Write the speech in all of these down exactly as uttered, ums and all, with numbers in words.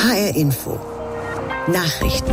H R Info. Nachrichten.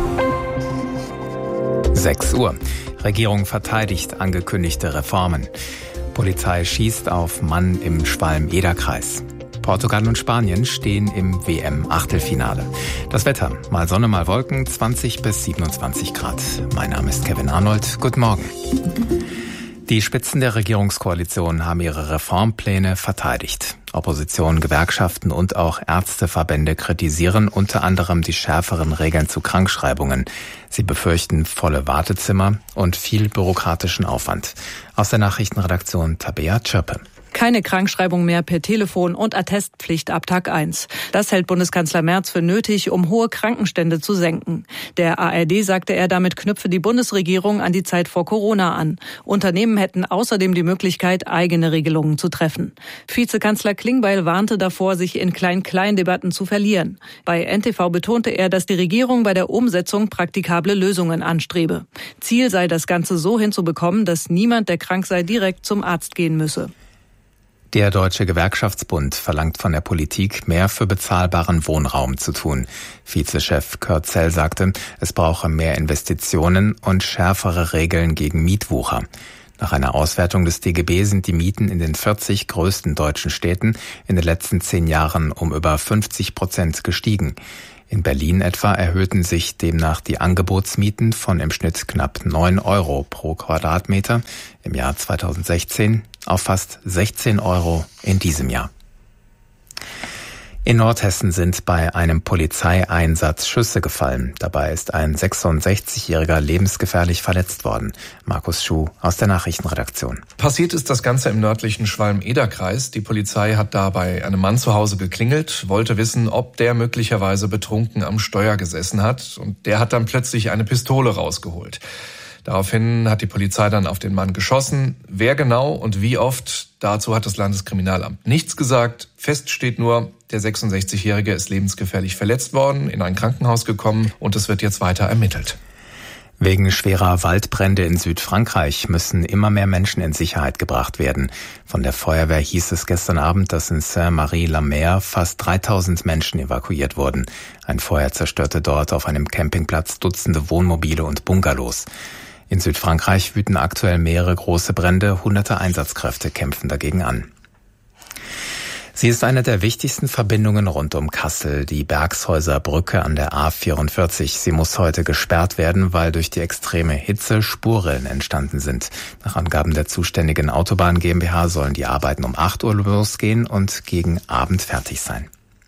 sechs Uhr. Regierung verteidigt angekündigte Reformen. Polizei schießt auf Mann im Schwalm-Eder-Kreis. Portugal und Spanien stehen im W M-Achtelfinale. Das Wetter, mal Sonne, mal Wolken, zwanzig bis siebenundzwanzig Grad. Mein Name ist Kevin Arnold. Guten Morgen. Die Spitzen der Regierungskoalition haben ihre Reformpläne verteidigt. Opposition, Gewerkschaften und auch Ärzteverbände kritisieren unter anderem die schärferen Regeln zu Krankschreibungen. Sie befürchten volle Wartezimmer und viel bürokratischen Aufwand. Aus der Nachrichtenredaktion Tabea Tschirpe. Keine Krankschreibung mehr per Telefon und Attestpflicht ab Tag eins. Das hält Bundeskanzler Merz für nötig, um hohe Krankenstände zu senken. Der A R D sagte er, damit knüpfe die Bundesregierung an die Zeit vor Corona an. Unternehmen hätten außerdem die Möglichkeit, eigene Regelungen zu treffen. Vizekanzler Klingbeil warnte davor, sich in Klein-Klein-Debatten zu verlieren. Bei N T V betonte er, dass die Regierung bei der Umsetzung praktikable Lösungen anstrebe. Ziel sei, das Ganze so hinzubekommen, dass niemand, der krank sei, direkt zum Arzt gehen müsse. Der Deutsche Gewerkschaftsbund verlangt von der Politik, mehr für bezahlbaren Wohnraum zu tun. Vizechef Kurt Zell sagte, es brauche mehr Investitionen und schärfere Regeln gegen Mietwucher. Nach einer Auswertung des D G B sind die Mieten in den vierzig größten deutschen Städten in den letzten zehn Jahren um über fünfzig Prozent gestiegen. In Berlin etwa erhöhten sich demnach die Angebotsmieten von im Schnitt knapp neun Euro pro Quadratmeter im Jahr zweitausendsechzehn auf fast sechzehn Euro in diesem Jahr. In Nordhessen sind bei einem Polizeieinsatz Schüsse gefallen. Dabei ist ein sechsundsechzigjähriger lebensgefährlich verletzt worden. Markus Schuh aus der Nachrichtenredaktion. Passiert ist das Ganze im nördlichen Schwalm-Eder-Kreis. Die Polizei hat da bei einem Mann zu Hause geklingelt, wollte wissen, ob der möglicherweise betrunken am Steuer gesessen hat. Und der hat dann plötzlich eine Pistole rausgeholt. Daraufhin hat die Polizei dann auf den Mann geschossen. Wer genau und wie oft, dazu hat das Landeskriminalamt nichts gesagt. Fest steht nur, der sechsundsechzigjährige ist lebensgefährlich verletzt worden, in ein Krankenhaus gekommen und es wird jetzt weiter ermittelt. Wegen schwerer Waldbrände in Südfrankreich müssen immer mehr Menschen in Sicherheit gebracht werden. Von der Feuerwehr hieß es gestern Abend, dass in Saint-Marie-la-Mer fast dreitausend Menschen evakuiert wurden. Ein Feuer zerstörte dort auf einem Campingplatz Dutzende Wohnmobile und Bungalows. In Südfrankreich wüten aktuell mehrere große Brände, hunderte Einsatzkräfte kämpfen dagegen an. Sie ist eine der wichtigsten Verbindungen rund um Kassel, die Bergshäuser Brücke an der A vierundvierzig. Sie muss heute gesperrt werden, weil durch die extreme Hitze Spurrillen entstanden sind. Nach Angaben der zuständigen Autobahn GmbH sollen die Arbeiten um acht Uhr losgehen und gegen Abend fertig sein.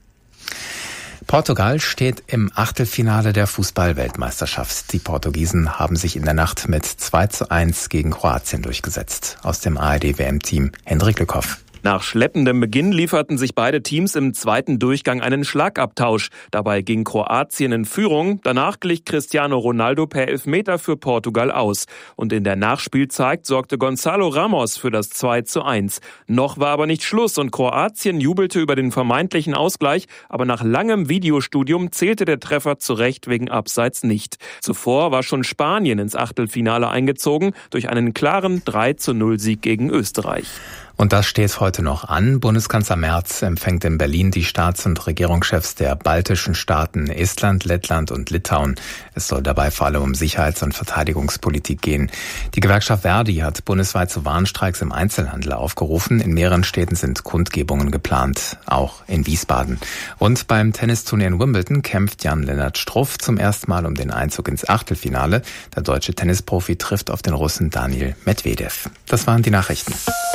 Portugal steht im Achtelfinale der Fußball-Weltmeisterschaft. Die Portugiesen haben sich in der Nacht mit zwei zu eins gegen Kroatien durchgesetzt. Aus dem A R D-W M-Team Hendrik Lückhoff. Nach schleppendem Beginn lieferten sich beide Teams im zweiten Durchgang einen Schlagabtausch. Dabei ging Kroatien in Führung. Danach glich Cristiano Ronaldo per Elfmeter für Portugal aus. Und in der Nachspielzeit sorgte Gonzalo Ramos für das zwei zu eins. Noch war aber nicht Schluss und Kroatien jubelte über den vermeintlichen Ausgleich. Aber nach langem Videostudium zählte der Treffer zu Recht wegen Abseits nicht. Zuvor war schon Spanien ins Achtelfinale eingezogen durch einen klaren drei zu null Sieg gegen Österreich. Und das steht heute noch an. Bundeskanzler Merz empfängt in Berlin die Staats- und Regierungschefs der baltischen Staaten Estland, Lettland und Litauen. Es soll dabei vor allem um Sicherheits- und Verteidigungspolitik gehen. Die Gewerkschaft Verdi hat bundesweit zu Warnstreiks im Einzelhandel aufgerufen. In mehreren Städten sind Kundgebungen geplant, auch in Wiesbaden. Und beim Tennisturnier in Wimbledon kämpft Jan-Lennart Struff zum ersten Mal um den Einzug ins Achtelfinale. Der deutsche Tennisprofi trifft auf den Russen Daniil Medvedev. Das waren die Nachrichten.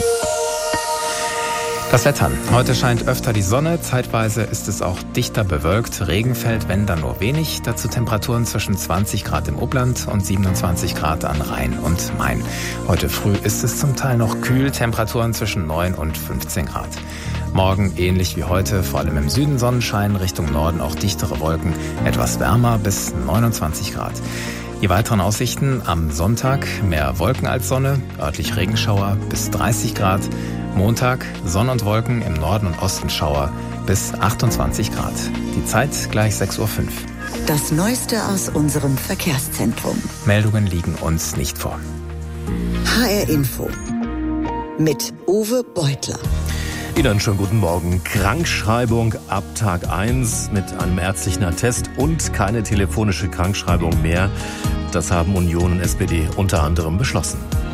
Das Wetter. Heute scheint öfter die Sonne, zeitweise ist es auch dichter bewölkt. Regen fällt, wenn dann nur wenig. Dazu Temperaturen zwischen zwanzig Grad im Upland und siebenundzwanzig Grad an Rhein und Main. Heute früh ist es zum Teil noch kühl, Temperaturen zwischen neun und fünfzehn Grad. Morgen ähnlich wie heute, vor allem im Süden Sonnenschein, Richtung Norden auch dichtere Wolken, etwas wärmer bis neunundzwanzig Grad. Die weiteren Aussichten am Sonntag, mehr Wolken als Sonne, örtlich Regenschauer bis dreißig Grad. Montag Sonne und Wolken, im Norden und Osten Schauer bis achtundzwanzig Grad. Die Zeit gleich sechs Uhr fünf. Das Neueste aus unserem Verkehrszentrum. Meldungen liegen uns nicht vor. H R Info mit Uwe Beutler. Ihnen einen schönen guten Morgen. Krankschreibung ab Tag eins mit einem ärztlichen Attest und keine telefonische Krankschreibung mehr. Das haben Union und S P D unter anderem beschlossen.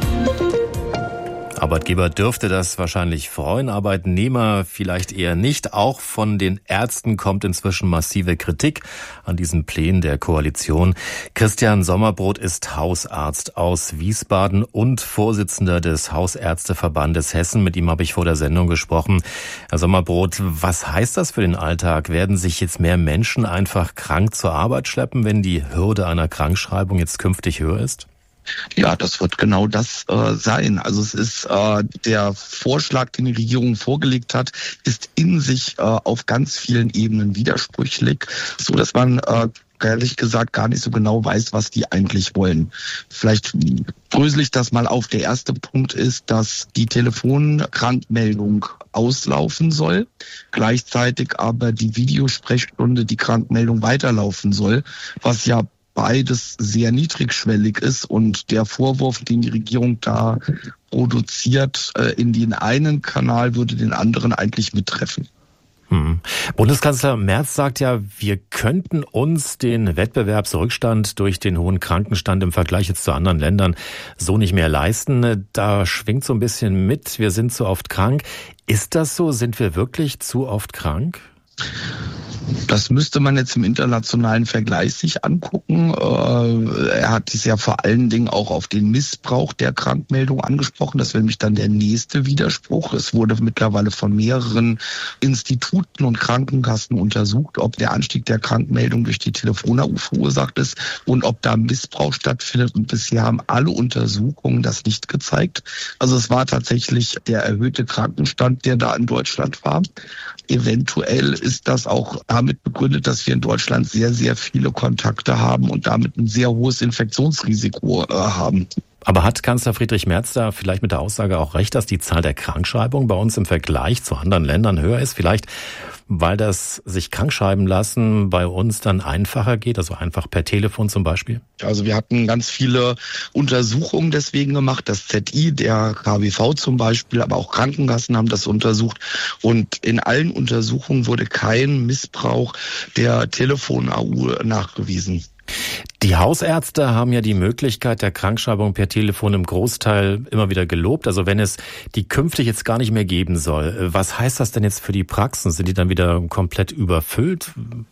Arbeitgeber dürfte das wahrscheinlich freuen, Arbeitnehmer vielleicht eher nicht. Auch von den Ärzten kommt inzwischen massive Kritik an diesen Plänen der Koalition. Christian Sommerbrot ist Hausarzt aus Wiesbaden und Vorsitzender des Hausärzteverbandes Hessen. Mit ihm habe ich vor der Sendung gesprochen. Herr Sommerbrot, was heißt das für den Alltag? Werden sich jetzt mehr Menschen einfach krank zur Arbeit schleppen, wenn die Hürde einer Krankschreibung jetzt künftig höher ist? Ja, das wird genau das äh, sein. Also es ist äh, der Vorschlag, den die Regierung vorgelegt hat, ist in sich äh, auf ganz vielen Ebenen widersprüchlich, so dass man äh, ehrlich gesagt gar nicht so genau weiß, was die eigentlich wollen. Vielleicht drösel ich das mal auf. Der erste Punkt ist, dass die Telefonkrankmeldung auslaufen soll, gleichzeitig aber die Videosprechstunde, die Krankmeldung weiterlaufen soll, was ja beides sehr niedrigschwellig ist, und der Vorwurf, den die Regierung da produziert, in den einen Kanal würde den anderen eigentlich mittreffen. Hm. Bundeskanzler Merz sagt ja, wir könnten uns den Wettbewerbsrückstand durch den hohen Krankenstand im Vergleich jetzt zu anderen Ländern so nicht mehr leisten. Da schwingt so ein bisschen mit, wir sind zu oft krank. Ist das so? Sind wir wirklich zu oft krank? Das müsste man jetzt im internationalen Vergleich sich angucken. Er hat es ja vor allen Dingen auch auf den Missbrauch der Krankmeldung angesprochen. Das wäre nämlich dann der nächste Widerspruch. Es wurde mittlerweile von mehreren Instituten und Krankenkassen untersucht, ob der Anstieg der Krankmeldung durch die Telefon-A U verursacht ist und ob da Missbrauch stattfindet. Und bisher haben alle Untersuchungen das nicht gezeigt. Also es war tatsächlich der erhöhte Krankenstand, der da in Deutschland war. Eventuell ist das auch damit begründet, dass wir in Deutschland sehr, sehr viele Kontakte haben und damit ein sehr hohes Infektionsrisiko äh, haben. Aber hat Kanzler Friedrich Merz da vielleicht mit der Aussage auch recht, dass die Zahl der Krankschreibungen bei uns im Vergleich zu anderen Ländern höher ist? Vielleicht, weil das sich krankschreiben lassen bei uns dann einfacher geht, also einfach per Telefon zum Beispiel? Also wir hatten ganz viele Untersuchungen deswegen gemacht. Das Z I, der K W V zum Beispiel, aber auch Krankenkassen haben das untersucht. Und in allen Untersuchungen wurde kein Missbrauch der Telefon-A U nachgewiesen. Die Hausärzte haben ja die Möglichkeit der Krankschreibung per Telefon im Großteil immer wieder gelobt. Also wenn es die künftig jetzt gar nicht mehr geben soll, was heißt das denn jetzt für die Praxen? Sind die dann wieder komplett überfüllt?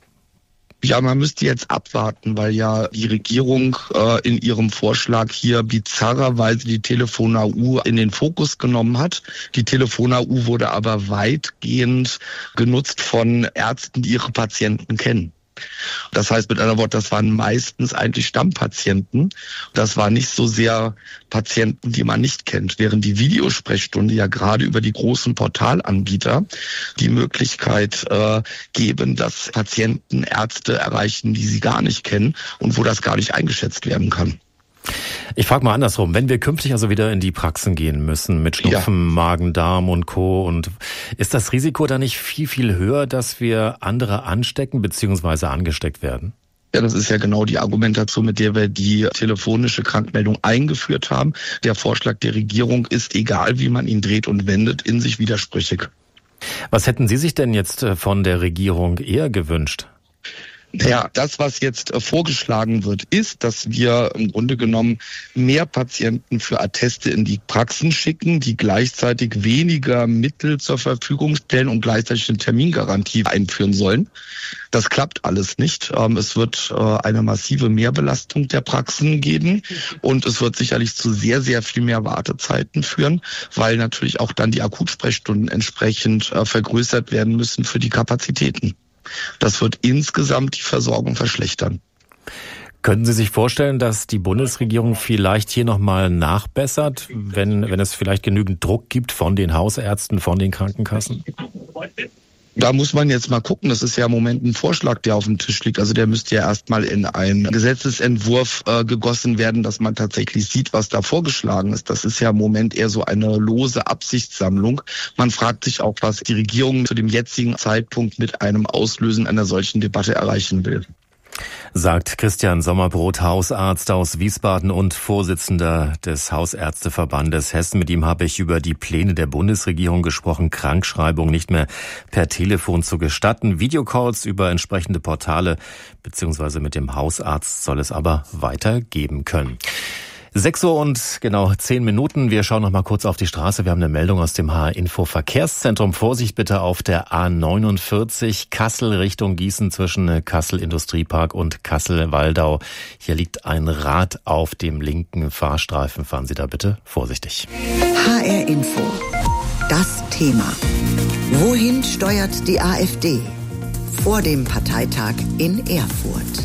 Ja, man müsste jetzt abwarten, weil ja die Regierung äh, in ihrem Vorschlag hier bizarrerweise die Telefon-A U in den Fokus genommen hat. Die Telefon-A U wurde aber weitgehend genutzt von Ärzten, die ihre Patienten kennen. Das heißt mit einer Wort, das waren meistens eigentlich Stammpatienten. Das waren nicht so sehr Patienten, die man nicht kennt, während die Videosprechstunde ja gerade über die großen Portalanbieter die Möglichkeit äh, geben, dass Patienten Ärzte erreichen, die sie gar nicht kennen und wo das gar nicht eingeschätzt werden kann. Ich frage mal andersrum, wenn wir künftig also wieder in die Praxen gehen müssen mit Schnupfen, ja. Magen, Darm und Co. und ist das Risiko da nicht viel, viel höher, dass wir andere anstecken bzw. angesteckt werden? Ja, das ist ja genau die Argumentation, mit der wir die telefonische Krankmeldung eingeführt haben. Der Vorschlag der Regierung ist, egal wie man ihn dreht und wendet, in sich widersprüchig. Was hätten Sie sich denn jetzt von der Regierung eher gewünscht? Ja, das, was jetzt vorgeschlagen wird, ist, dass wir im Grunde genommen mehr Patienten für Atteste in die Praxen schicken, die gleichzeitig weniger Mittel zur Verfügung stellen und gleichzeitig eine Termingarantie einführen sollen. Das klappt alles nicht. Es wird eine massive Mehrbelastung der Praxen geben und es wird sicherlich zu sehr, sehr viel mehr Wartezeiten führen, weil natürlich auch dann die Akutsprechstunden entsprechend vergrößert werden müssen für die Kapazitäten. Das wird insgesamt die Versorgung verschlechtern. Können Sie sich vorstellen, dass die Bundesregierung vielleicht hier nochmal nachbessert, wenn, wenn es vielleicht genügend Druck gibt von den Hausärzten, von den Krankenkassen? Da muss man jetzt mal gucken. Das ist ja im Moment ein Vorschlag, der auf dem Tisch liegt. Also der müsste ja erstmal in einen Gesetzesentwurf äh, gegossen werden, dass man tatsächlich sieht, was da vorgeschlagen ist. Das ist ja im Moment eher so eine lose Absichtssammlung. Man fragt sich auch, was die Regierung zu dem jetzigen Zeitpunkt mit einem Auslösen einer solchen Debatte erreichen will. Sagt Christian Sommerbrot, Hausarzt aus Wiesbaden und Vorsitzender des Hausärzteverbandes Hessen. Mit ihm habe ich über die Pläne der Bundesregierung gesprochen, Krankschreibung nicht mehr per Telefon zu gestatten. Videocalls über entsprechende Portale beziehungsweise mit dem Hausarzt soll es aber weitergeben können. sechs Uhr und genau zehn Minuten. Wir schauen noch mal kurz auf die Straße. Wir haben eine Meldung aus dem H R-Info Verkehrszentrum. Vorsicht bitte auf der A neunundvierzig Kassel Richtung Gießen zwischen Kassel Industriepark und Kassel-Waldau. Hier liegt ein Rad auf dem linken Fahrstreifen. Fahren Sie da bitte vorsichtig. H R-Info. Das Thema. Wohin steuert die AfD? Vor dem Parteitag in Erfurt.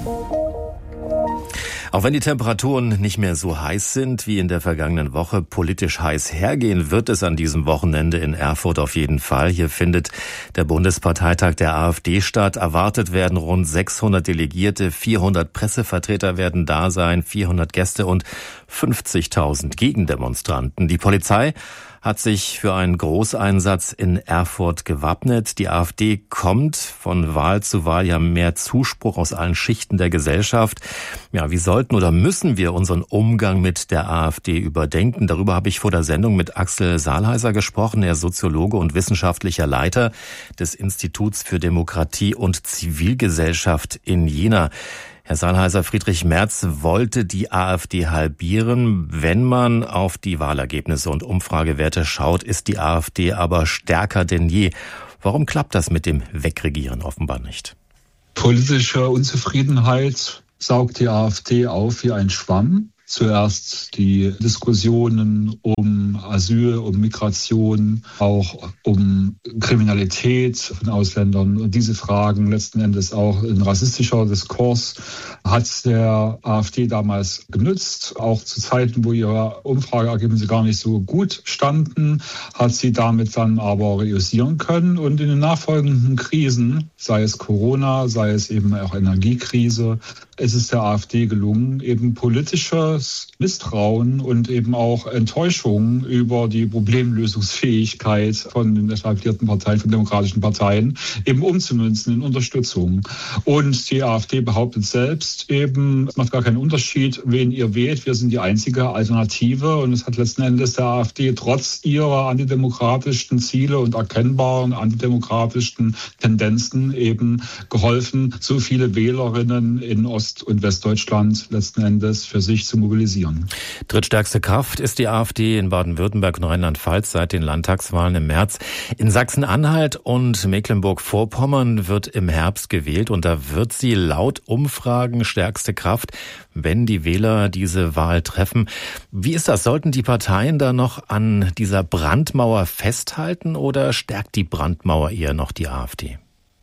Auch wenn die Temperaturen nicht mehr so heiß sind wie in der vergangenen Woche, politisch heiß hergehen wird es an diesem Wochenende in Erfurt auf jeden Fall. Hier findet der Bundesparteitag der AfD statt. Erwartet werden rund sechshundert Delegierte, vierhundert Pressevertreter werden da sein, vierhundert Gäste und fünfzigtausend Gegendemonstranten. Die Polizei hat sich für einen Großeinsatz in Erfurt gewappnet. Die AfD kommt von Wahl zu Wahl ja mehr Zuspruch aus allen Schichten der Gesellschaft. Ja, wie sollten oder müssen wir unseren Umgang mit der AfD überdenken? Darüber habe ich vor der Sendung mit Axel Sahlheiser gesprochen. Er ist Soziologe und wissenschaftlicher Leiter des Instituts für Demokratie und Zivilgesellschaft in Jena. Herr Sahlheiser, Friedrich Merz wollte die AfD halbieren. Wenn man auf die Wahlergebnisse und Umfragewerte schaut, ist die AfD aber stärker denn je. Warum klappt das mit dem Wegregieren offenbar nicht? Politische Unzufriedenheit saugt die AfD auf wie ein Schwamm. Zuerst die Diskussionen um Asyl, um Migration, auch um Kriminalität von Ausländern. Und diese Fragen, letzten Endes auch ein rassistischer Diskurs, hat der AfD damals genützt. Auch zu Zeiten, wo ihre Umfrageergebnisse gar nicht so gut standen, hat sie damit dann aber reüssieren können. Und in den nachfolgenden Krisen, sei es Corona, sei es eben auch Energiekrise, es ist der AfD gelungen, eben politisches Misstrauen und eben auch Enttäuschung über die Problemlösungsfähigkeit von den etablierten Parteien, von demokratischen Parteien, eben umzumünzen in Unterstützung. Und die AfD behauptet selbst eben, es macht gar keinen Unterschied, wen ihr wählt, wir sind die einzige Alternative. Und es hat letzten Endes der AfD trotz ihrer antidemokratischen Ziele und erkennbaren antidemokratischen Tendenzen eben geholfen, so viele Wählerinnen in Ost- und Westdeutschland letzten Endes für sich zu mobilisieren. Drittstärkste Kraft ist die AfD in Baden-Württemberg und Rheinland-Pfalz seit den Landtagswahlen im März. In Sachsen-Anhalt und Mecklenburg-Vorpommern wird im Herbst gewählt und da wird sie laut Umfragen stärkste Kraft, wenn die Wähler diese Wahl treffen. Wie ist das? Sollten die Parteien da noch an dieser Brandmauer festhalten oder stärkt die Brandmauer eher noch die AfD?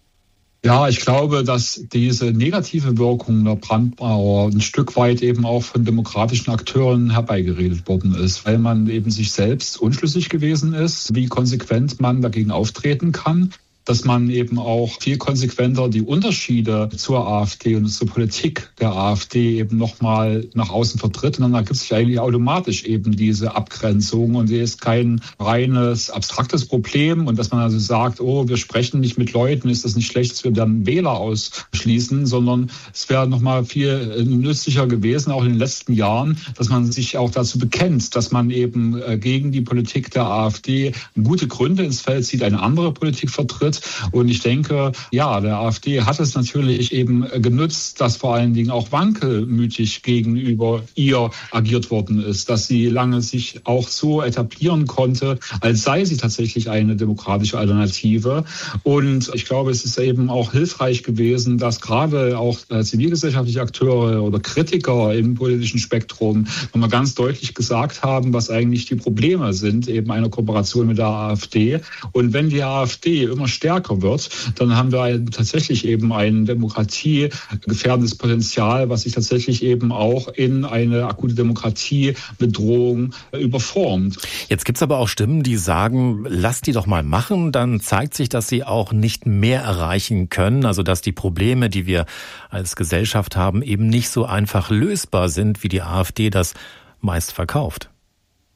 Ja, ich glaube, dass diese negative Wirkung der Brandmauer ein Stück weit eben auch von demokratischen Akteuren herbeigeredet worden ist, weil man eben sich selbst unschlüssig gewesen ist, wie konsequent man dagegen auftreten kann. Dass man eben auch viel konsequenter die Unterschiede zur AfD und zur Politik der AfD eben nochmal nach außen vertritt. Und dann ergibt sich eigentlich automatisch eben diese Abgrenzung und sie ist kein reines, abstraktes Problem. Und dass man also sagt, oh, wir sprechen nicht mit Leuten, ist das nicht schlecht, dass wir dann Wähler ausschließen, sondern es wäre nochmal viel nützlicher gewesen, auch in den letzten Jahren, dass man sich auch dazu bekennt, dass man eben gegen die Politik der AfD gute Gründe ins Feld zieht, eine andere Politik vertritt. Und ich denke, ja, der AfD hat es natürlich eben genützt, dass vor allen Dingen auch wankelmütig gegenüber ihr agiert worden ist, dass sie lange sich auch so etablieren konnte, als sei sie tatsächlich eine demokratische Alternative. Und ich glaube, es ist eben auch hilfreich gewesen, dass gerade auch zivilgesellschaftliche Akteure oder Kritiker im politischen Spektrum nochmal ganz deutlich gesagt haben, was eigentlich die Probleme sind, eben einer Kooperation mit der AfD. Und wenn die AfD immer stärker wird, dann haben wir ein, tatsächlich eben ein demokratiegefährdendes Potenzial, was sich tatsächlich eben auch in eine akute Demokratiebedrohung überformt. Jetzt gibt's aber auch Stimmen, die sagen, lasst die doch mal machen, dann zeigt sich, dass sie auch nicht mehr erreichen können, also dass die Probleme, die wir als Gesellschaft haben, eben nicht so einfach lösbar sind, wie die AfD das meist verkauft.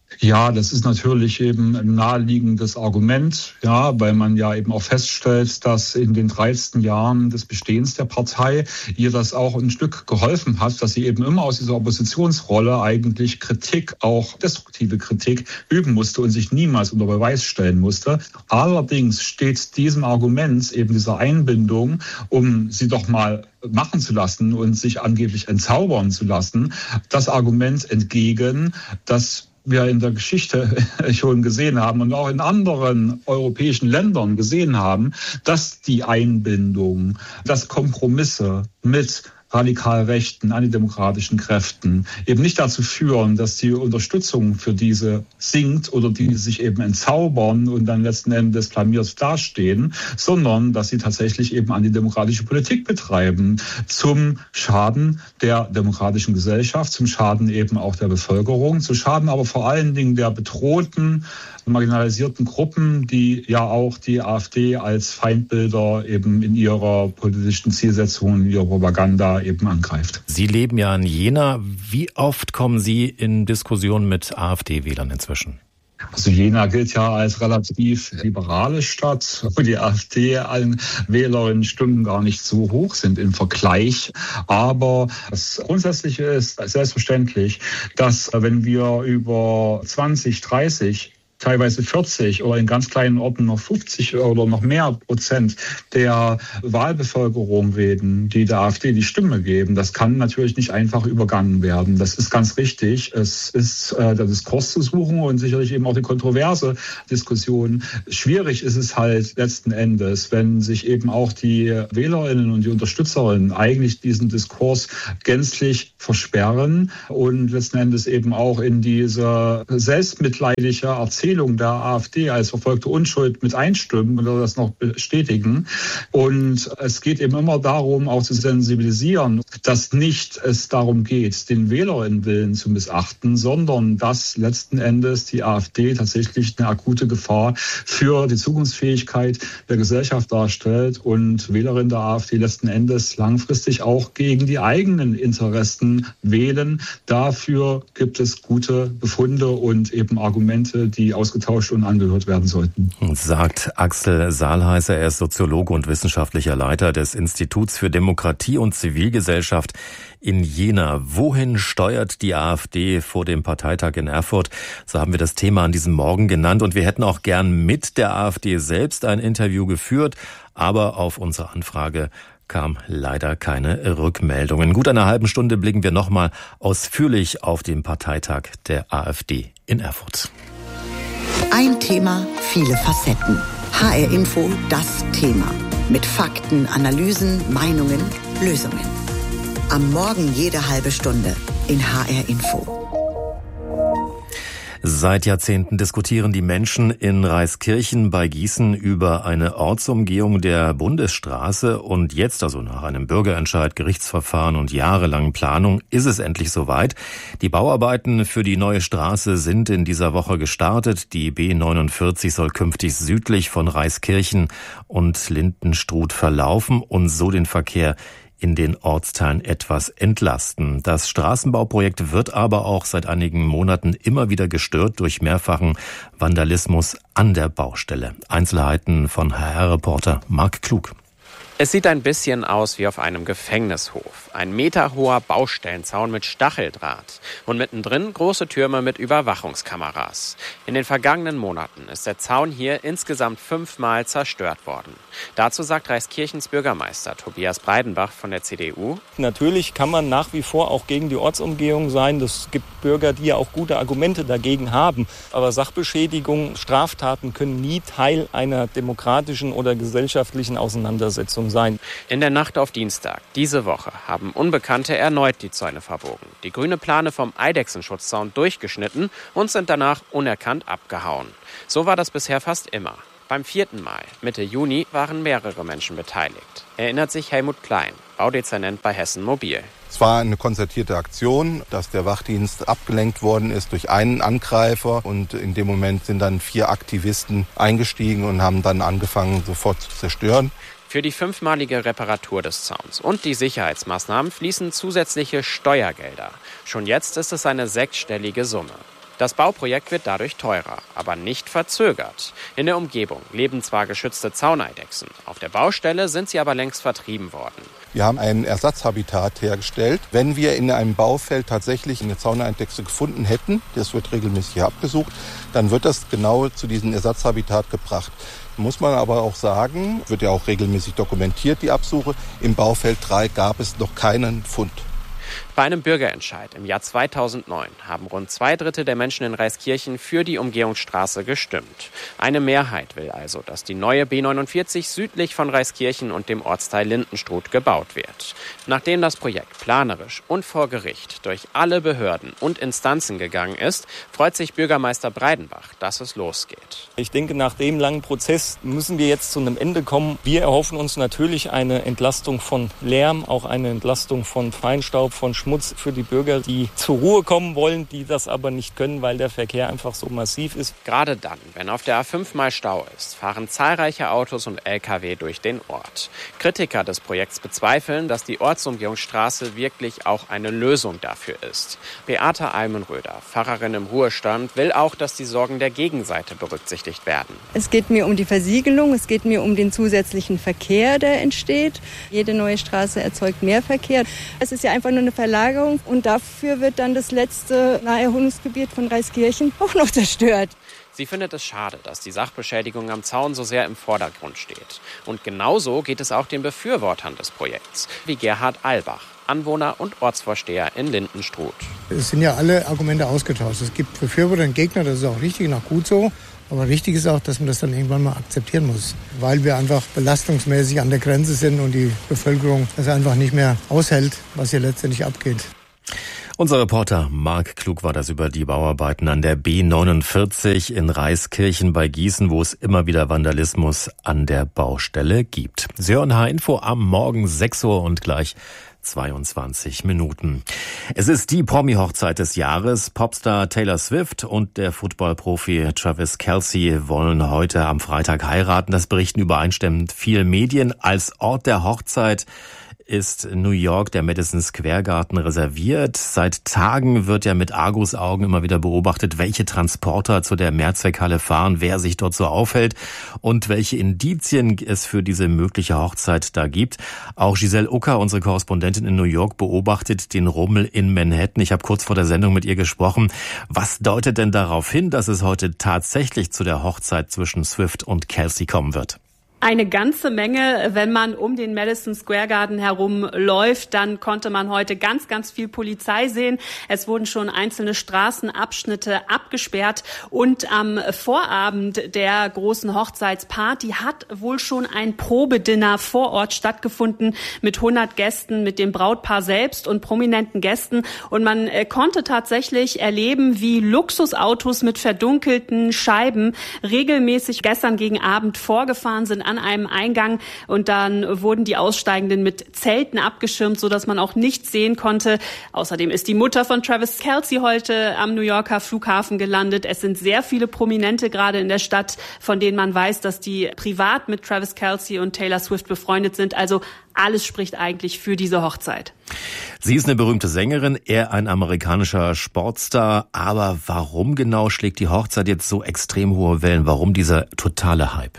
Ja, das ist natürlich eben ein naheliegendes Argument, ja, weil man ja eben auch feststellt, dass in den dreizehn Jahren des Bestehens der Partei ihr das auch ein Stück geholfen hat, dass sie eben immer aus dieser Oppositionsrolle eigentlich Kritik, auch destruktive Kritik, üben musste und sich niemals unter Beweis stellen musste. Allerdings steht diesem Argument, eben dieser Einbindung, um sie doch mal machen zu lassen und sich angeblich entzaubern zu lassen, das Argument entgegen, dass wir in der Geschichte schon gesehen haben und auch in anderen europäischen Ländern gesehen haben, dass die Einbindung, dass Kompromisse mit radikal rechten, antidemokratischen Kräften eben nicht dazu führen, dass die Unterstützung für diese sinkt oder die sich eben entzaubern und dann letzten Endes blamiert dastehen, sondern dass sie tatsächlich eben antidemokratische Politik betreiben zum Schaden der demokratischen Gesellschaft, zum Schaden eben auch der Bevölkerung, zum Schaden aber vor allen Dingen der bedrohten, marginalisierten Gruppen, die ja auch die AfD als Feindbilder eben in ihrer politischen Zielsetzung, in ihrer Propaganda eben angreift. Sie leben ja in Jena. Wie oft kommen Sie in Diskussionen mit AfD-Wählern inzwischen? Also Jena gilt ja als relativ liberale Stadt, wo die AfD-Wählerinnen-Stimmen gar nicht so hoch sind im Vergleich. Aber das Grundsätzliche ist selbstverständlich, dass wenn wir über zwanzig, dreißig teilweise vierzig oder in ganz kleinen Orten noch fünfzig oder noch mehr Prozent der Wahlbevölkerung reden, die der AfD die Stimme geben. Das kann natürlich nicht einfach übergangen werden. Das ist ganz richtig. Es ist äh, der Diskurs zu suchen und sicherlich eben auch die kontroverse Diskussion. Schwierig ist es halt letzten Endes, wenn sich eben auch die WählerInnen und die UnterstützerInnen eigentlich diesen Diskurs gänzlich versperren und letzten Endes eben auch in diese selbstmitleidige Erzählung der AfD als verfolgte Unschuld mit einstimmen oder das noch bestätigen. Und es geht eben immer darum, auch zu sensibilisieren, dass nicht es darum geht, den Wählerinnenwillen zu missachten, sondern dass letzten Endes die AfD tatsächlich eine akute Gefahr für die Zukunftsfähigkeit der Gesellschaft darstellt und Wählerinnen der AfD letzten Endes langfristig auch gegen die eigenen Interessen wählen. Dafür gibt es gute Befunde und eben Argumente, die ausgetauscht und angehört werden sollten. Sagt Axel Saalheiser, er ist Soziologe und wissenschaftlicher Leiter des Instituts für Demokratie und Zivilgesellschaft in Jena. Wohin steuert die AfD vor dem Parteitag in Erfurt? So haben wir das Thema an diesem Morgen genannt und wir hätten auch gern mit der AfD selbst ein Interview geführt, aber auf unsere Anfrage kam leider keine Rückmeldung. In gut einer halben Stunde blicken wir nochmal ausführlich auf den Parteitag der AfD in Erfurt. Ein Thema, viele Facetten. H R Info, das Thema. Mit Fakten, Analysen, Meinungen, Lösungen. Am Morgen jede halbe Stunde in H R Info. Seit Jahrzehnten diskutieren die Menschen in Reiskirchen bei Gießen über eine Ortsumgehung der Bundesstraße und jetzt, also nach einem Bürgerentscheid, Gerichtsverfahren und jahrelangen Planung, ist es endlich soweit. Die Bauarbeiten für die neue Straße sind in dieser Woche gestartet. Die B neunundvierzig soll künftig südlich von Reiskirchen und Lindenstruth verlaufen und so den Verkehr in den Ortsteilen etwas entlasten. Das Straßenbauprojekt wird aber auch seit einigen Monaten immer wieder gestört durch mehrfachen Vandalismus an der Baustelle. Einzelheiten von H R-Reporter Marc Klug. Es sieht ein bisschen aus wie auf einem Gefängnishof. Ein meterhoher Baustellenzaun mit Stacheldraht und mittendrin große Türme mit Überwachungskameras. In den vergangenen Monaten ist der Zaun hier insgesamt fünfmal zerstört worden. Dazu sagt Reiskirchens Bürgermeister Tobias Breidenbach von der C D U: Natürlich kann man nach wie vor auch gegen die Ortsumgehung sein. Es gibt Bürger, die ja auch gute Argumente dagegen haben. Aber Sachbeschädigung, Straftaten können nie Teil einer demokratischen oder gesellschaftlichen Auseinandersetzung sein. In der Nacht auf Dienstag, diese Woche, haben Unbekannte erneut die Zäune verbogen, die grüne Plane vom Eidechsenschutzzaun durchgeschnitten und sind danach unerkannt abgehauen. So war das bisher fast immer. Beim vierten Mal, Mitte Juni, waren mehrere Menschen beteiligt. Erinnert sich Helmut Klein, Baudezernent bei Hessen Mobil. Es war eine konzertierte Aktion, dass der Wachdienst abgelenkt worden ist durch einen Angreifer und in dem Moment sind dann vier Aktivisten eingestiegen und haben dann angefangen, sofort zu zerstören. Für die fünfmalige Reparatur des Zauns und die Sicherheitsmaßnahmen fließen zusätzliche Steuergelder. Schon jetzt ist es eine sechsstellige Summe. Das Bauprojekt wird dadurch teurer, aber nicht verzögert. In der Umgebung leben zwar geschützte Zauneidechsen, auf der Baustelle sind sie aber längst vertrieben worden. Wir haben ein Ersatzhabitat hergestellt. Wenn wir in einem Baufeld tatsächlich eine Zauneidechse gefunden hätten, das wird regelmäßig abgesucht, dann wird das genau zu diesem Ersatzhabitat gebracht. Muss man aber auch sagen, wird ja auch regelmäßig dokumentiert, die Absuche, im Baufeld drei gab es noch keinen Fund. Bei einem Bürgerentscheid im Jahr zweitausendneun haben rund zwei Drittel der Menschen in Reiskirchen für die Umgehungsstraße gestimmt. Eine Mehrheit will also, dass die neue B neunundvierzig südlich von Reiskirchen und dem Ortsteil Lindenstruth gebaut wird. Nachdem das Projekt planerisch und vor Gericht durch alle Behörden und Instanzen gegangen ist, freut sich Bürgermeister Breidenbach, dass es losgeht. Ich denke, nach dem langen Prozess müssen wir jetzt zu einem Ende kommen. Wir erhoffen uns natürlich eine Entlastung von Lärm, auch eine Entlastung von Feinstaub, von Schmutz für die Bürger, die zur Ruhe kommen wollen, die das aber nicht können, weil der Verkehr einfach so massiv ist. Gerade dann, wenn auf der A fünf mal Stau ist, fahren zahlreiche Autos und L K W durch den Ort. Kritiker des Projekts bezweifeln, dass die Ortsumgehungsstraße wirklich auch eine Lösung dafür ist. Beate Almenröder, Pfarrerin im Ruhestand, will auch, dass die Sorgen der Gegenseite berücksichtigt werden. Es geht mir um die Versiegelung, es geht mir um den zusätzlichen Verkehr, der entsteht. Jede neue Straße erzeugt mehr Verkehr. Es ist ja einfach nur eine Verlagerung und dafür wird dann das letzte Naherholungsgebiet von Reiskirchen auch noch zerstört. Sie findet es schade, dass die Sachbeschädigung am Zaun so sehr im Vordergrund steht. Und genauso geht es auch den Befürwortern des Projekts, wie Gerhard Albach, Anwohner und Ortsvorsteher in Lindenstruth. Es sind ja alle Argumente ausgetauscht. Es gibt Befürworter und Gegner, das ist auch richtig und auch gut so. Aber wichtig ist auch, dass man das dann irgendwann mal akzeptieren muss, weil wir einfach belastungsmäßig an der Grenze sind und die Bevölkerung das einfach nicht mehr aushält, was hier letztendlich abgeht. Unser Reporter Marc Klug war das über die Bauarbeiten an der B neunundvierzig in Reiskirchen bei Gießen, wo es immer wieder Vandalismus an der Baustelle gibt. Sie hören H-Info am Morgen sechs Uhr und gleich zweiundzwanzig Minuten. Es ist die Promi-Hochzeit des Jahres. Popstar Taylor Swift und der Footballprofi Travis Kelce wollen heute am Freitag heiraten. Das berichten übereinstimmend viele Medien. Als Ort der Hochzeit ist New York, der Madison Square Garden, reserviert. Seit Tagen wird ja mit Argusaugen immer wieder beobachtet, welche Transporter zu der Mehrzweckhalle fahren, wer sich dort so aufhält und welche Indizien es für diese mögliche Hochzeit da gibt. Auch Giselle Ucker, unsere Korrespondentin in New York, beobachtet den Rummel in Manhattan. Ich habe kurz vor der Sendung mit ihr gesprochen. Was deutet denn darauf hin, dass es heute tatsächlich zu der Hochzeit zwischen Swift und Kelce kommen wird? Eine ganze Menge, wenn man um den Madison Square Garden herum läuft, dann konnte man heute ganz, ganz viel Polizei sehen. Es wurden schon einzelne Straßenabschnitte abgesperrt und am Vorabend der großen Hochzeitsparty hat wohl schon ein Probedinner vor Ort stattgefunden mit hundert Gästen, mit dem Brautpaar selbst und prominenten Gästen. Und man konnte tatsächlich erleben, wie Luxusautos mit verdunkelten Scheiben regelmäßig gestern gegen Abend vorgefahren sind an einem Eingang und dann wurden die Aussteigenden mit Zelten abgeschirmt, sodass man auch nichts sehen konnte. Außerdem ist die Mutter von Travis Kelce heute am New Yorker Flughafen gelandet. Es sind sehr viele Prominente gerade in der Stadt, von denen man weiß, dass die privat mit Travis Kelce und Taylor Swift befreundet sind. Also alles spricht eigentlich für diese Hochzeit. Sie ist eine berühmte Sängerin, er ein amerikanischer Sportstar. Aber warum genau schlägt die Hochzeit jetzt so extrem hohe Wellen? Warum dieser totale Hype?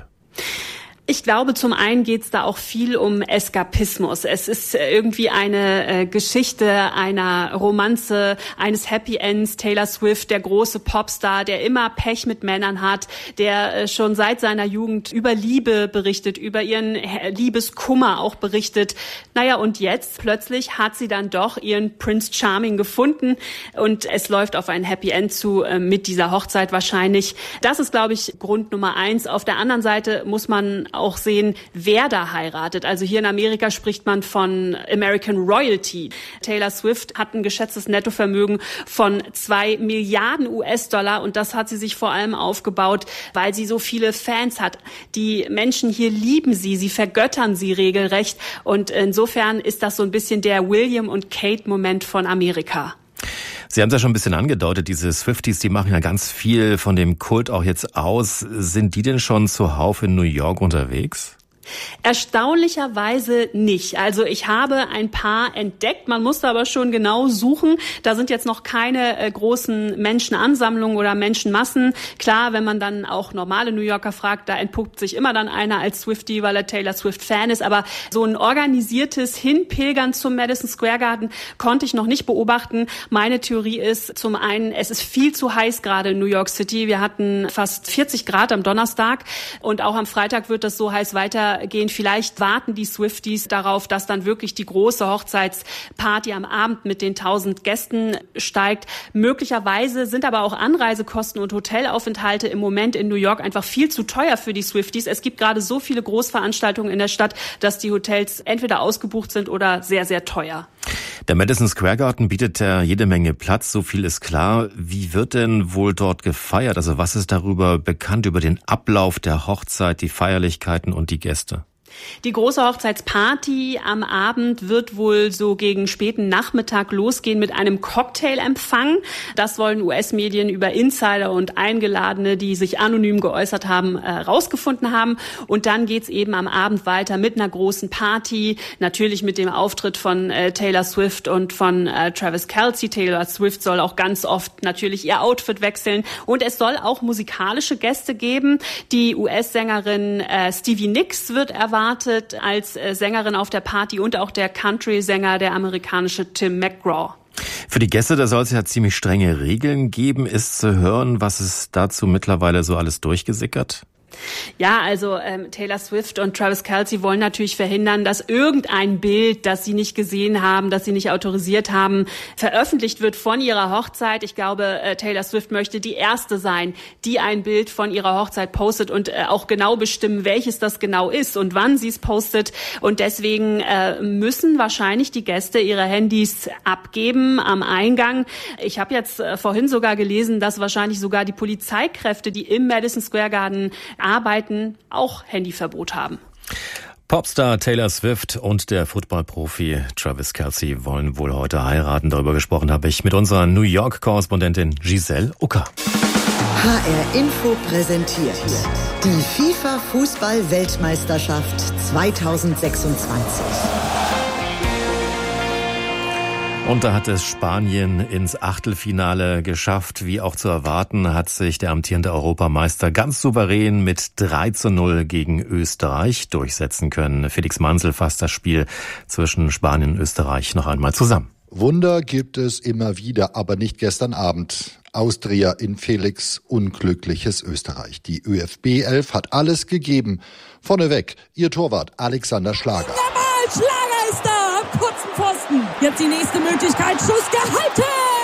Ich glaube, zum einen geht es da auch viel um Eskapismus. Es ist irgendwie eine äh, Geschichte einer Romanze, eines Happy Ends. Taylor Swift, der große Popstar, der immer Pech mit Männern hat, der äh, schon seit seiner Jugend über Liebe berichtet, über ihren Liebeskummer auch berichtet. Naja, und jetzt plötzlich hat sie dann doch ihren Prince Charming gefunden und es läuft auf ein Happy End zu äh, mit dieser Hochzeit wahrscheinlich. Das ist, glaube ich, Grund Nummer eins. Auf der anderen Seite muss man auch sehen, wer da heiratet. Also hier in Amerika spricht man von American Royalty. Taylor Swift hat ein geschätztes Nettovermögen von zwei Milliarden U S-Dollar und das hat sie sich vor allem aufgebaut, weil sie so viele Fans hat. Die Menschen hier lieben sie, sie vergöttern sie regelrecht und insofern ist das so ein bisschen der William und Kate-Moment von Amerika. Sie haben es ja schon ein bisschen angedeutet, diese Swifties, die machen ja ganz viel von dem Kult auch jetzt aus. Sind die denn schon zuhauf in New York unterwegs? Erstaunlicherweise nicht. Also ich habe ein paar entdeckt. Man musste aber schon genau suchen. Da sind jetzt noch keine äh, großen Menschenansammlungen oder Menschenmassen. Klar, wenn man dann auch normale New Yorker fragt, da entpuppt sich immer dann einer als Swiftie, weil er Taylor Swift Fan ist. Aber so ein organisiertes Hinpilgern zum Madison Square Garden konnte ich noch nicht beobachten. Meine Theorie ist zum einen, es ist viel zu heiß gerade in New York City. Wir hatten fast vierzig Grad am Donnerstag und auch am Freitag wird das so heiß weitergehen. Vielleicht warten die Swifties darauf, dass dann wirklich die große Hochzeitsparty am Abend mit den tausend Gästen steigt. Möglicherweise sind aber auch Anreisekosten und Hotelaufenthalte im Moment in New York einfach viel zu teuer für die Swifties. Es gibt gerade so viele Großveranstaltungen in der Stadt, dass die Hotels entweder ausgebucht sind oder sehr, sehr teuer. Der Madison Square Garden bietet ja jede Menge Platz, so viel ist klar. Wie wird denn wohl dort gefeiert? Also was ist darüber bekannt, über den Ablauf der Hochzeit, die Feierlichkeiten und die Gäste? Die große Hochzeitsparty am Abend wird wohl so gegen späten Nachmittag losgehen mit einem Cocktailempfang. Das wollen U S-Medien über Insider und Eingeladene, die sich anonym geäußert haben, herausgefunden haben. Und dann geht's eben am Abend weiter mit einer großen Party, natürlich mit dem Auftritt von äh, Taylor Swift und von äh, Travis Kelce. Taylor Swift soll auch ganz oft natürlich ihr Outfit wechseln. Und es soll auch musikalische Gäste geben. Die U S-Sängerin äh, Stevie Nicks wird erwartet als Sängerin auf der Party und auch der Country-Sänger, der amerikanische Tim McGraw. Für die Gäste, da soll es ja ziemlich strenge Regeln geben. Ist zu hören, was ist dazu mittlerweile so alles durchgesickert? Ja, also ähm, Taylor Swift und Travis Kelce wollen natürlich verhindern, dass irgendein Bild, das sie nicht gesehen haben, das sie nicht autorisiert haben, veröffentlicht wird von ihrer Hochzeit. Ich glaube, äh, Taylor Swift möchte die erste sein, die ein Bild von ihrer Hochzeit postet und äh, auch genau bestimmen, welches das genau ist und wann sie es postet. Und deswegen äh, müssen wahrscheinlich die Gäste ihre Handys abgeben am Eingang. Ich habe jetzt äh, vorhin sogar gelesen, dass wahrscheinlich sogar die Polizeikräfte, die im Madison Square Garden arbeiten, auch Handyverbot haben. Popstar Taylor Swift und der Footballprofi Travis Kelce wollen wohl heute heiraten. Darüber gesprochen habe ich mit unserer New York-Korrespondentin Giselle Ucker. H R Info präsentiert die FIFA-Fußball-Weltmeisterschaft zweitausendsechsundzwanzig. Und da hat es Spanien ins Achtelfinale geschafft. Wie auch zu erwarten, hat sich der amtierende Europameister ganz souverän mit drei zu null gegen Österreich durchsetzen können. Felix Mansel fasst das Spiel zwischen Spanien und Österreich noch einmal zusammen. Wunder gibt es immer wieder, aber nicht gestern Abend. Austria in Felix' unglückliches Österreich. Die ÖFB elf hat alles gegeben. Vorneweg ihr Torwart Alexander Schlager. Jawohl, Schlager ist da am kurzen Pfosten. Jetzt die nächste Möglichkeit. Schuss gehalten!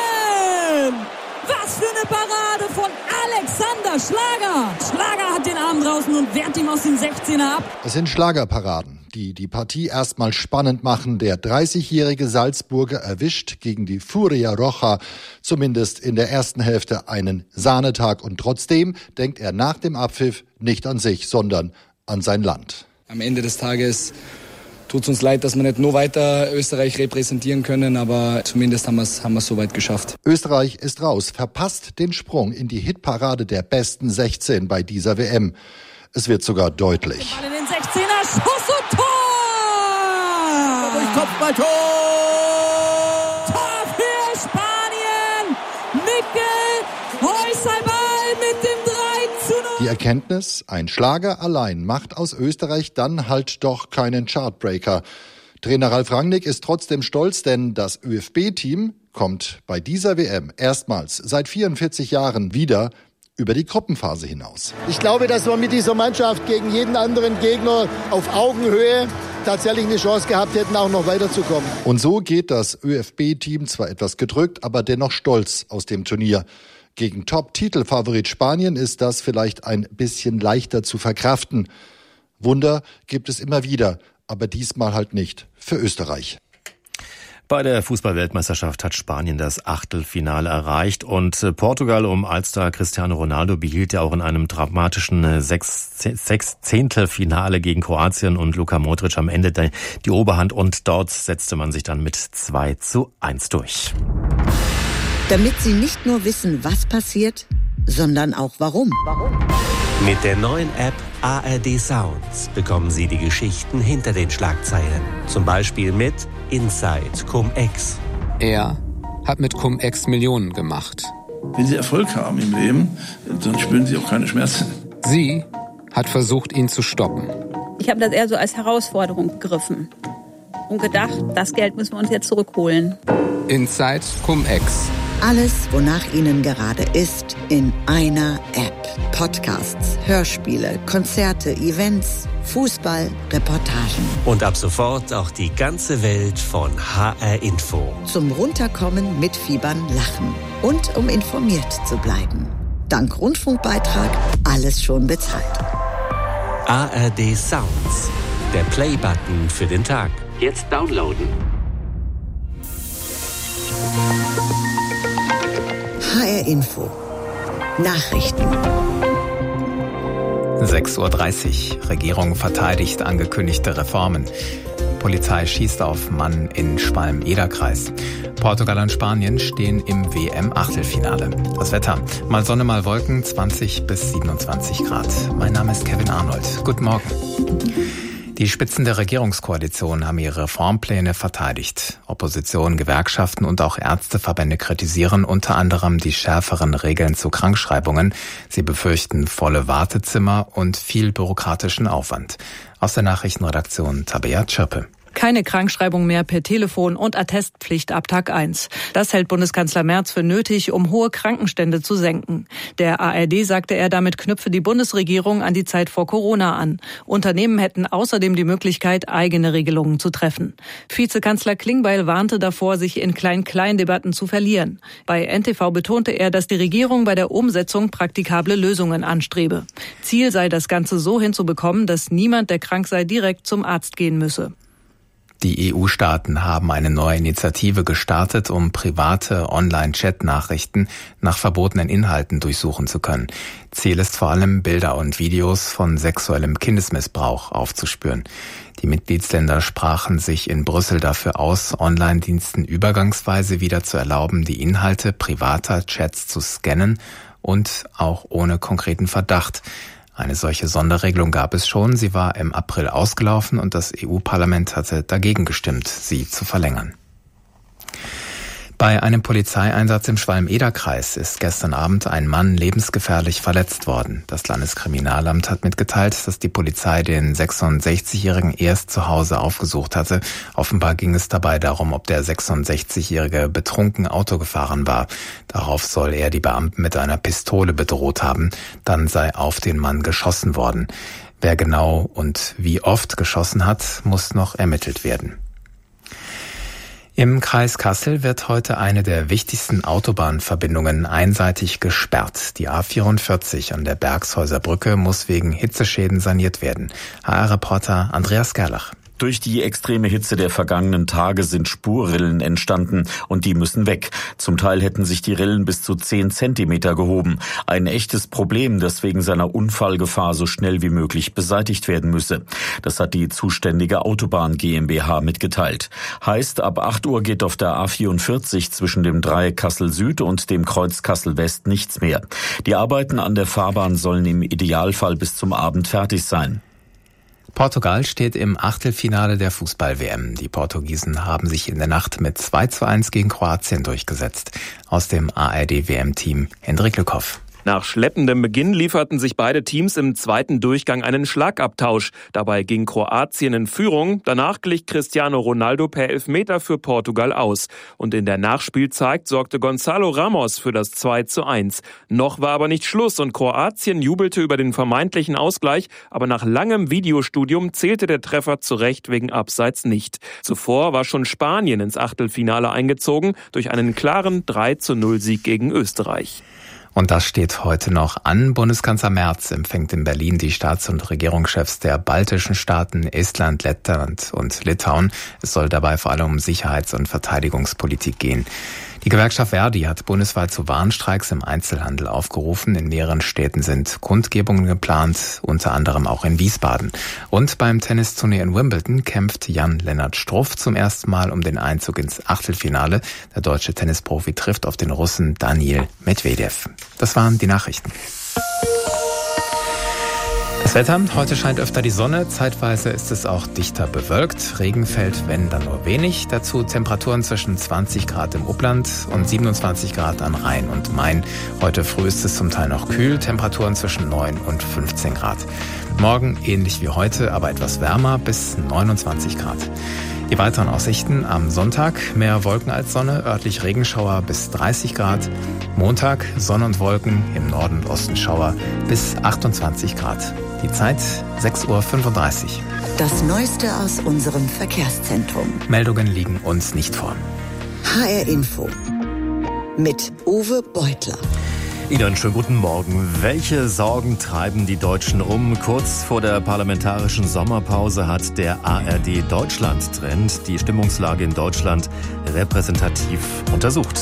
Was für eine Parade von Alexander Schlager. Schlager hat den Arm draußen und wehrt ihm aus dem sechzehner ab. Es sind Schlagerparaden, die die Partie erstmal spannend machen. Der dreißigjährige Salzburger erwischt gegen die Furia Roja zumindest in der ersten Hälfte einen Sahnetag. Und trotzdem denkt er nach dem Abpfiff nicht an sich, sondern an sein Land. Am Ende des Tages tut es uns leid, dass wir nicht nur weiter Österreich repräsentieren können, aber zumindest haben wir es haben wir es soweit geschafft. Österreich ist raus, verpasst den Sprung in die Hitparade der besten sechzehn bei dieser W M. Es wird sogar deutlich. In den sechzehner, Schuss und Tor! Durch Kopfballtor! Tor für Spanien! Mikkel Heusalbal mit dem drei zu null. Die Erkenntnis, ein Schlager allein macht aus Österreich dann halt doch keinen Chartbreaker. Trainer Ralf Rangnick ist trotzdem stolz, denn das ÖFB-Team kommt bei dieser W M erstmals seit vierundvierzig Jahren wieder über die Gruppenphase hinaus. Ich glaube, dass wir mit dieser Mannschaft gegen jeden anderen Gegner auf Augenhöhe tatsächlich eine Chance gehabt hätten, auch noch weiterzukommen. Und so geht das ÖFB-Team zwar etwas gedrückt, aber dennoch stolz aus dem Turnier. Gegen Top-Titelfavorit Spanien ist das vielleicht ein bisschen leichter zu verkraften. Wunder gibt es immer wieder, aber diesmal halt nicht für Österreich. Bei der Fußball-Weltmeisterschaft hat Spanien das Achtelfinale erreicht und Portugal um Allstar Cristiano Ronaldo behielt ja auch in einem dramatischen Sechzehntelfinale gegen Kroatien und Luka Modric am Ende die Oberhand und dort setzte man sich dann mit zwei zu eins durch. Damit Sie nicht nur wissen, was passiert, sondern auch warum. Warum? Mit der neuen App A R D Sounds bekommen Sie die Geschichten hinter den Schlagzeilen. Zum Beispiel mit Inside Cum-Ex. Er hat mit Cum-Ex Millionen gemacht. Wenn Sie Erfolg haben im Leben, dann spüren Sie auch keine Schmerzen. Sie hat versucht, ihn zu stoppen. Ich habe das eher so als Herausforderung begriffen und gedacht, das Geld müssen wir uns jetzt zurückholen. Inside Cum-Ex. Alles, wonach Ihnen gerade ist, in einer App. Podcasts, Hörspiele, Konzerte, Events, Fußball, Reportagen. Und ab sofort auch die ganze Welt von H R Info. Zum Runterkommen, mitfiebern, lachen. Und um informiert zu bleiben. Dank Rundfunkbeitrag alles schon bezahlt. A R D Sounds. Der Play-Button für den Tag. Jetzt downloaden. H R Info. Nachrichten. sechs Uhr dreißig. Regierung verteidigt angekündigte Reformen. Polizei schießt auf Mann in Schwalm-Eder-Kreis. Portugal und Spanien stehen im W M-Achtelfinale. Das Wetter. Mal Sonne, mal Wolken, zwanzig bis siebenundzwanzig Grad. Mein Name ist Kevin Arnold. Guten Morgen. Die Spitzen der Regierungskoalition haben ihre Reformpläne verteidigt. Opposition, Gewerkschaften und auch Ärzteverbände kritisieren unter anderem die schärferen Regeln zu Krankschreibungen. Sie befürchten volle Wartezimmer und viel bürokratischen Aufwand. Aus der Nachrichtenredaktion Tabea Tschirpe. Keine Krankschreibung mehr per Telefon und Attestpflicht ab Tag eins. Das hält Bundeskanzler Merz für nötig, um hohe Krankenstände zu senken. Der A R D sagte er, damit knüpfe die Bundesregierung an die Zeit vor Corona an. Unternehmen hätten außerdem die Möglichkeit, eigene Regelungen zu treffen. Vizekanzler Klingbeil warnte davor, sich in Klein-Klein-Debatten zu verlieren. Bei N T V betonte er, dass die Regierung bei der Umsetzung praktikable Lösungen anstrebe. Ziel sei, das Ganze so hinzubekommen, dass niemand, der krank sei, direkt zum Arzt gehen müsse. Die E U-Staaten haben eine neue Initiative gestartet, um private Online-Chat-Nachrichten nach verbotenen Inhalten durchsuchen zu können. Ziel ist vor allem, Bilder und Videos von sexuellem Kindesmissbrauch aufzuspüren. Die Mitgliedsländer sprachen sich in Brüssel dafür aus, Online-Diensten übergangsweise wieder zu erlauben, die Inhalte privater Chats zu scannen und auch ohne konkreten Verdacht. Eine solche Sonderregelung gab es schon, sie war im April ausgelaufen und das E U-Parlament hatte dagegen gestimmt, sie zu verlängern. Bei einem Polizeieinsatz im Schwalm-Eder-Kreis ist gestern Abend ein Mann lebensgefährlich verletzt worden. Das Landeskriminalamt hat mitgeteilt, dass die Polizei den sechsundsechzigjährigen erst zu Hause aufgesucht hatte. Offenbar ging es dabei darum, ob der sechsundsechzigjährige betrunken Auto gefahren war. Darauf soll er die Beamten mit einer Pistole bedroht haben. Dann sei auf den Mann geschossen worden. Wer genau und wie oft geschossen hat, muss noch ermittelt werden. Im Kreis Kassel wird heute eine der wichtigsten Autobahnverbindungen einseitig gesperrt. Die A vierundvierzig an der Bergshäuser Brücke muss wegen Hitzeschäden saniert werden. H R-Reporter Andreas Gerlach. Durch die extreme Hitze der vergangenen Tage sind Spurrillen entstanden und die müssen weg. Zum Teil hätten sich die Rillen bis zu zehn Zentimeter gehoben. Ein echtes Problem, das wegen seiner Unfallgefahr so schnell wie möglich beseitigt werden müsse. Das hat die zuständige Autobahn GmbH mitgeteilt. Heißt, ab acht Uhr geht auf der A vierundvierzig zwischen dem Dreieck Kassel Süd und dem Kreuz Kassel West nichts mehr. Die Arbeiten an der Fahrbahn sollen im Idealfall bis zum Abend fertig sein. Portugal steht im Achtelfinale der Fußball-W M. Die Portugiesen haben sich in der Nacht mit zwei zu eins gegen Kroatien durchgesetzt. Aus dem A R D-W M-Team Hendrik Lückhoff. Nach schleppendem Beginn lieferten sich beide Teams im zweiten Durchgang einen Schlagabtausch. Dabei ging Kroatien in Führung. Danach glich Cristiano Ronaldo per Elfmeter für Portugal aus. Und in der Nachspielzeit sorgte Gonzalo Ramos für das zwei zu eins. Noch war aber nicht Schluss und Kroatien jubelte über den vermeintlichen Ausgleich. Aber nach langem Videostudium zählte der Treffer zu Recht wegen Abseits nicht. Zuvor war schon Spanien ins Achtelfinale eingezogen durch einen klaren drei zu null Sieg gegen Österreich. Und das steht heute noch an. Bundeskanzler Merz empfängt in Berlin die Staats- und Regierungschefs der baltischen Staaten Estland, Lettland und Litauen. Es soll dabei vor allem um Sicherheits- und Verteidigungspolitik gehen. Die Gewerkschaft Verdi hat bundesweit zu Warnstreiks im Einzelhandel aufgerufen. In mehreren Städten sind Kundgebungen geplant, unter anderem auch in Wiesbaden. Und beim Tennisturnier in Wimbledon kämpft Jan-Lennart Struff zum ersten Mal um den Einzug ins Achtelfinale. Der deutsche Tennisprofi trifft auf den Russen Daniil Medvedev. Das waren die Nachrichten. Das Wetter, heute scheint öfter die Sonne, zeitweise ist es auch dichter bewölkt. Regen fällt, wenn, dann nur wenig. Dazu Temperaturen zwischen zwanzig Grad im Upland und siebenundzwanzig Grad an Rhein und Main. Heute früh ist es zum Teil noch kühl, Temperaturen zwischen neun und fünfzehn Grad. Morgen ähnlich wie heute, aber etwas wärmer, bis neunundzwanzig Grad. Die weiteren Aussichten am Sonntag, mehr Wolken als Sonne, örtlich Regenschauer bis dreißig Grad. Montag Sonne und Wolken, im Norden und Osten Schauer bis achtundzwanzig Grad. Die Zeit sechs Uhr fünfunddreißig. Das Neueste aus unserem Verkehrszentrum. Meldungen liegen uns nicht vor. H R Info mit Uwe Beutler. Ihnen einen schönen guten Morgen. Welche Sorgen treiben die Deutschen um? Kurz vor der parlamentarischen Sommerpause hat der A R D Deutschland-Trend die Stimmungslage in Deutschland repräsentativ untersucht.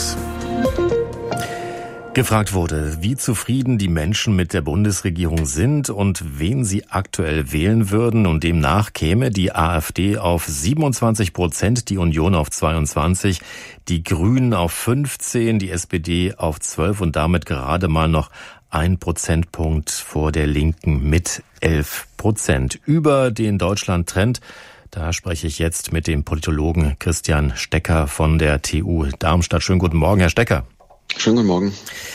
Gefragt wurde, wie zufrieden die Menschen mit der Bundesregierung sind und wen sie aktuell wählen würden. Und demnach käme die AfD auf siebenundzwanzig Prozent, die Union auf zweiundzwanzig, die Grünen auf fünfzehn, die S P D auf zwölf und damit gerade mal noch ein Prozentpunkt vor der Linken mit elf Prozent. Über den Deutschland-Trend, da spreche ich jetzt mit dem Politologen Christian Stecker von der T U Darmstadt. Schönen guten Morgen, Herr Stecker. Schönen guten Morgen.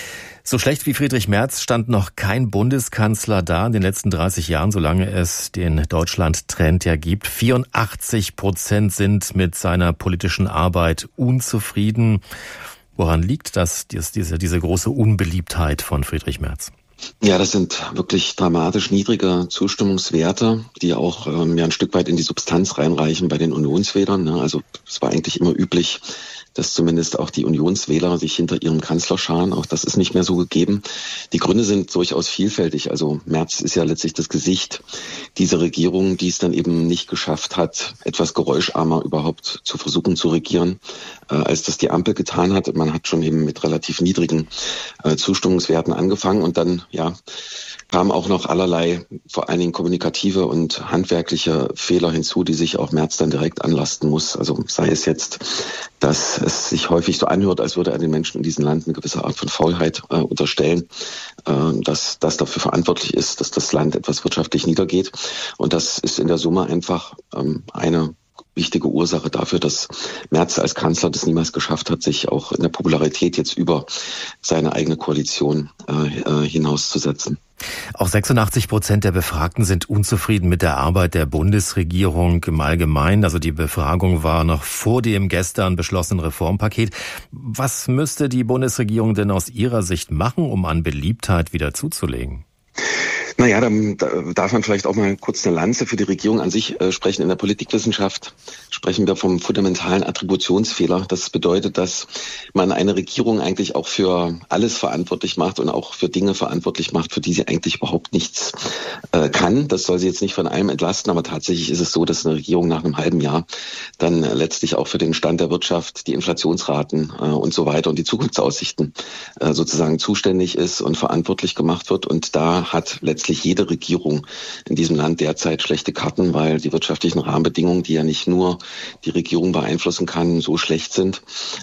So schlecht wie Friedrich Merz stand noch kein Bundeskanzler da in den letzten dreißig Jahren, solange es den Deutschland-Trend ja gibt. vierundachtzig Prozent sind mit seiner politischen Arbeit unzufrieden. Woran liegt das, diese, diese große Unbeliebtheit von Friedrich Merz? Ja, das sind wirklich dramatisch niedrige Zustimmungswerte, die auch ähm, ja ein Stück weit in die Substanz reinreichen bei den Unionswählern. Ne? Also es war eigentlich immer üblich, dass zumindest auch die Unionswähler sich hinter ihrem Kanzler scharen. Auch das ist nicht mehr so gegeben. Die Gründe sind durchaus vielfältig. Also Merz ist ja letztlich das Gesicht dieser Regierung, die es dann eben nicht geschafft hat, etwas geräuscharmer überhaupt zu versuchen zu regieren, äh, als das die Ampel getan hat. Man hat schon eben mit relativ niedrigen äh, Zustimmungswerten angefangen und dann, ja, kamen auch noch allerlei, vor allen Dingen kommunikative und handwerkliche Fehler hinzu, die sich auch Merz dann direkt anlasten muss. Also sei es jetzt, dass es sich häufig so anhört, als würde er den Menschen in diesem Land eine gewisse Art von Faulheit äh, unterstellen, äh, dass das dafür verantwortlich ist, dass das Land etwas wirtschaftlich niedergeht. Und das ist in der Summe einfach ähm, eine wichtige Ursache dafür, dass Merz als Kanzler das niemals geschafft hat, sich auch in der Popularität jetzt über seine eigene Koalition äh, hinauszusetzen. Auch sechsundachtzig Prozent der Befragten sind unzufrieden mit der Arbeit der Bundesregierung im Allgemeinen. Also die Befragung war noch vor dem gestern beschlossenen Reformpaket. Was müsste die Bundesregierung denn aus Ihrer Sicht machen, um an Beliebtheit wieder zuzulegen? Naja, dann darf man vielleicht auch mal kurz eine Lanze für die Regierung an sich äh, sprechen. In der Politikwissenschaft sprechen wir vom fundamentalen Attributionsfehler. Das bedeutet, dass man eine Regierung eigentlich auch für alles verantwortlich macht und auch für Dinge verantwortlich macht, für die sie eigentlich überhaupt nichts äh, kann. Das soll sie jetzt nicht von allem entlasten, aber tatsächlich ist es so, dass eine Regierung nach einem halben Jahr dann äh, letztlich auch für den Stand der Wirtschaft, die Inflationsraten äh, und so weiter und die Zukunftsaussichten äh, sozusagen zuständig ist und verantwortlich gemacht wird. Und da hat letztlich jede Regierung in diesem Land derzeit schlechte Karten, weil die wirtschaftlichen Rahmenbedingungen, die ja nicht nur die Regierung beeinflussen kann, so schlecht sind,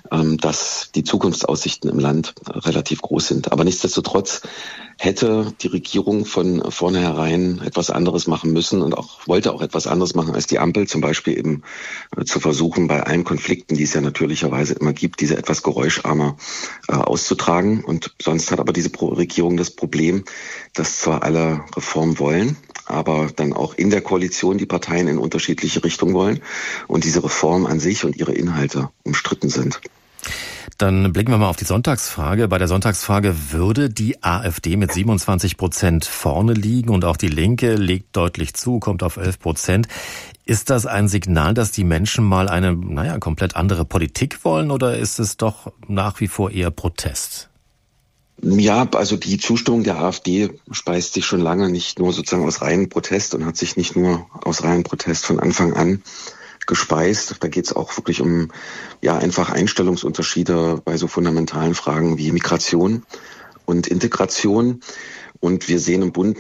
dass die Zukunftsaussichten im Land relativ groß sind. Aber nichtsdestotrotz hätte die Regierung von vornherein etwas anderes machen müssen und auch wollte auch etwas anderes machen als die Ampel, zum Beispiel eben zu versuchen, bei allen Konflikten, die es ja natürlicherweise immer gibt, diese etwas geräuscharmer äh, auszutragen. Und sonst hat aber diese Regierung das Problem, dass zwar alle Reformen wollen, aber dann auch in der Koalition die Parteien in unterschiedliche Richtungen wollen und diese Reformen an sich und ihre Inhalte umstritten sind. Dann blicken wir mal auf die Sonntagsfrage. Bei der Sonntagsfrage würde die AfD mit siebenundzwanzig Prozent vorne liegen und auch die Linke legt deutlich zu, kommt auf elf Prozent. Ist das ein Signal, dass die Menschen mal eine, naja, komplett andere Politik wollen oder ist es doch nach wie vor eher Protest? Ja, also die Zustimmung der AfD speist sich schon lange nicht nur sozusagen aus reinem Protest und hat sich nicht nur aus reinem Protest von Anfang an gespeist. Da geht es auch wirklich um ja einfach Einstellungsunterschiede bei so fundamentalen Fragen wie Migration und Integration. Und wir sehen im Bund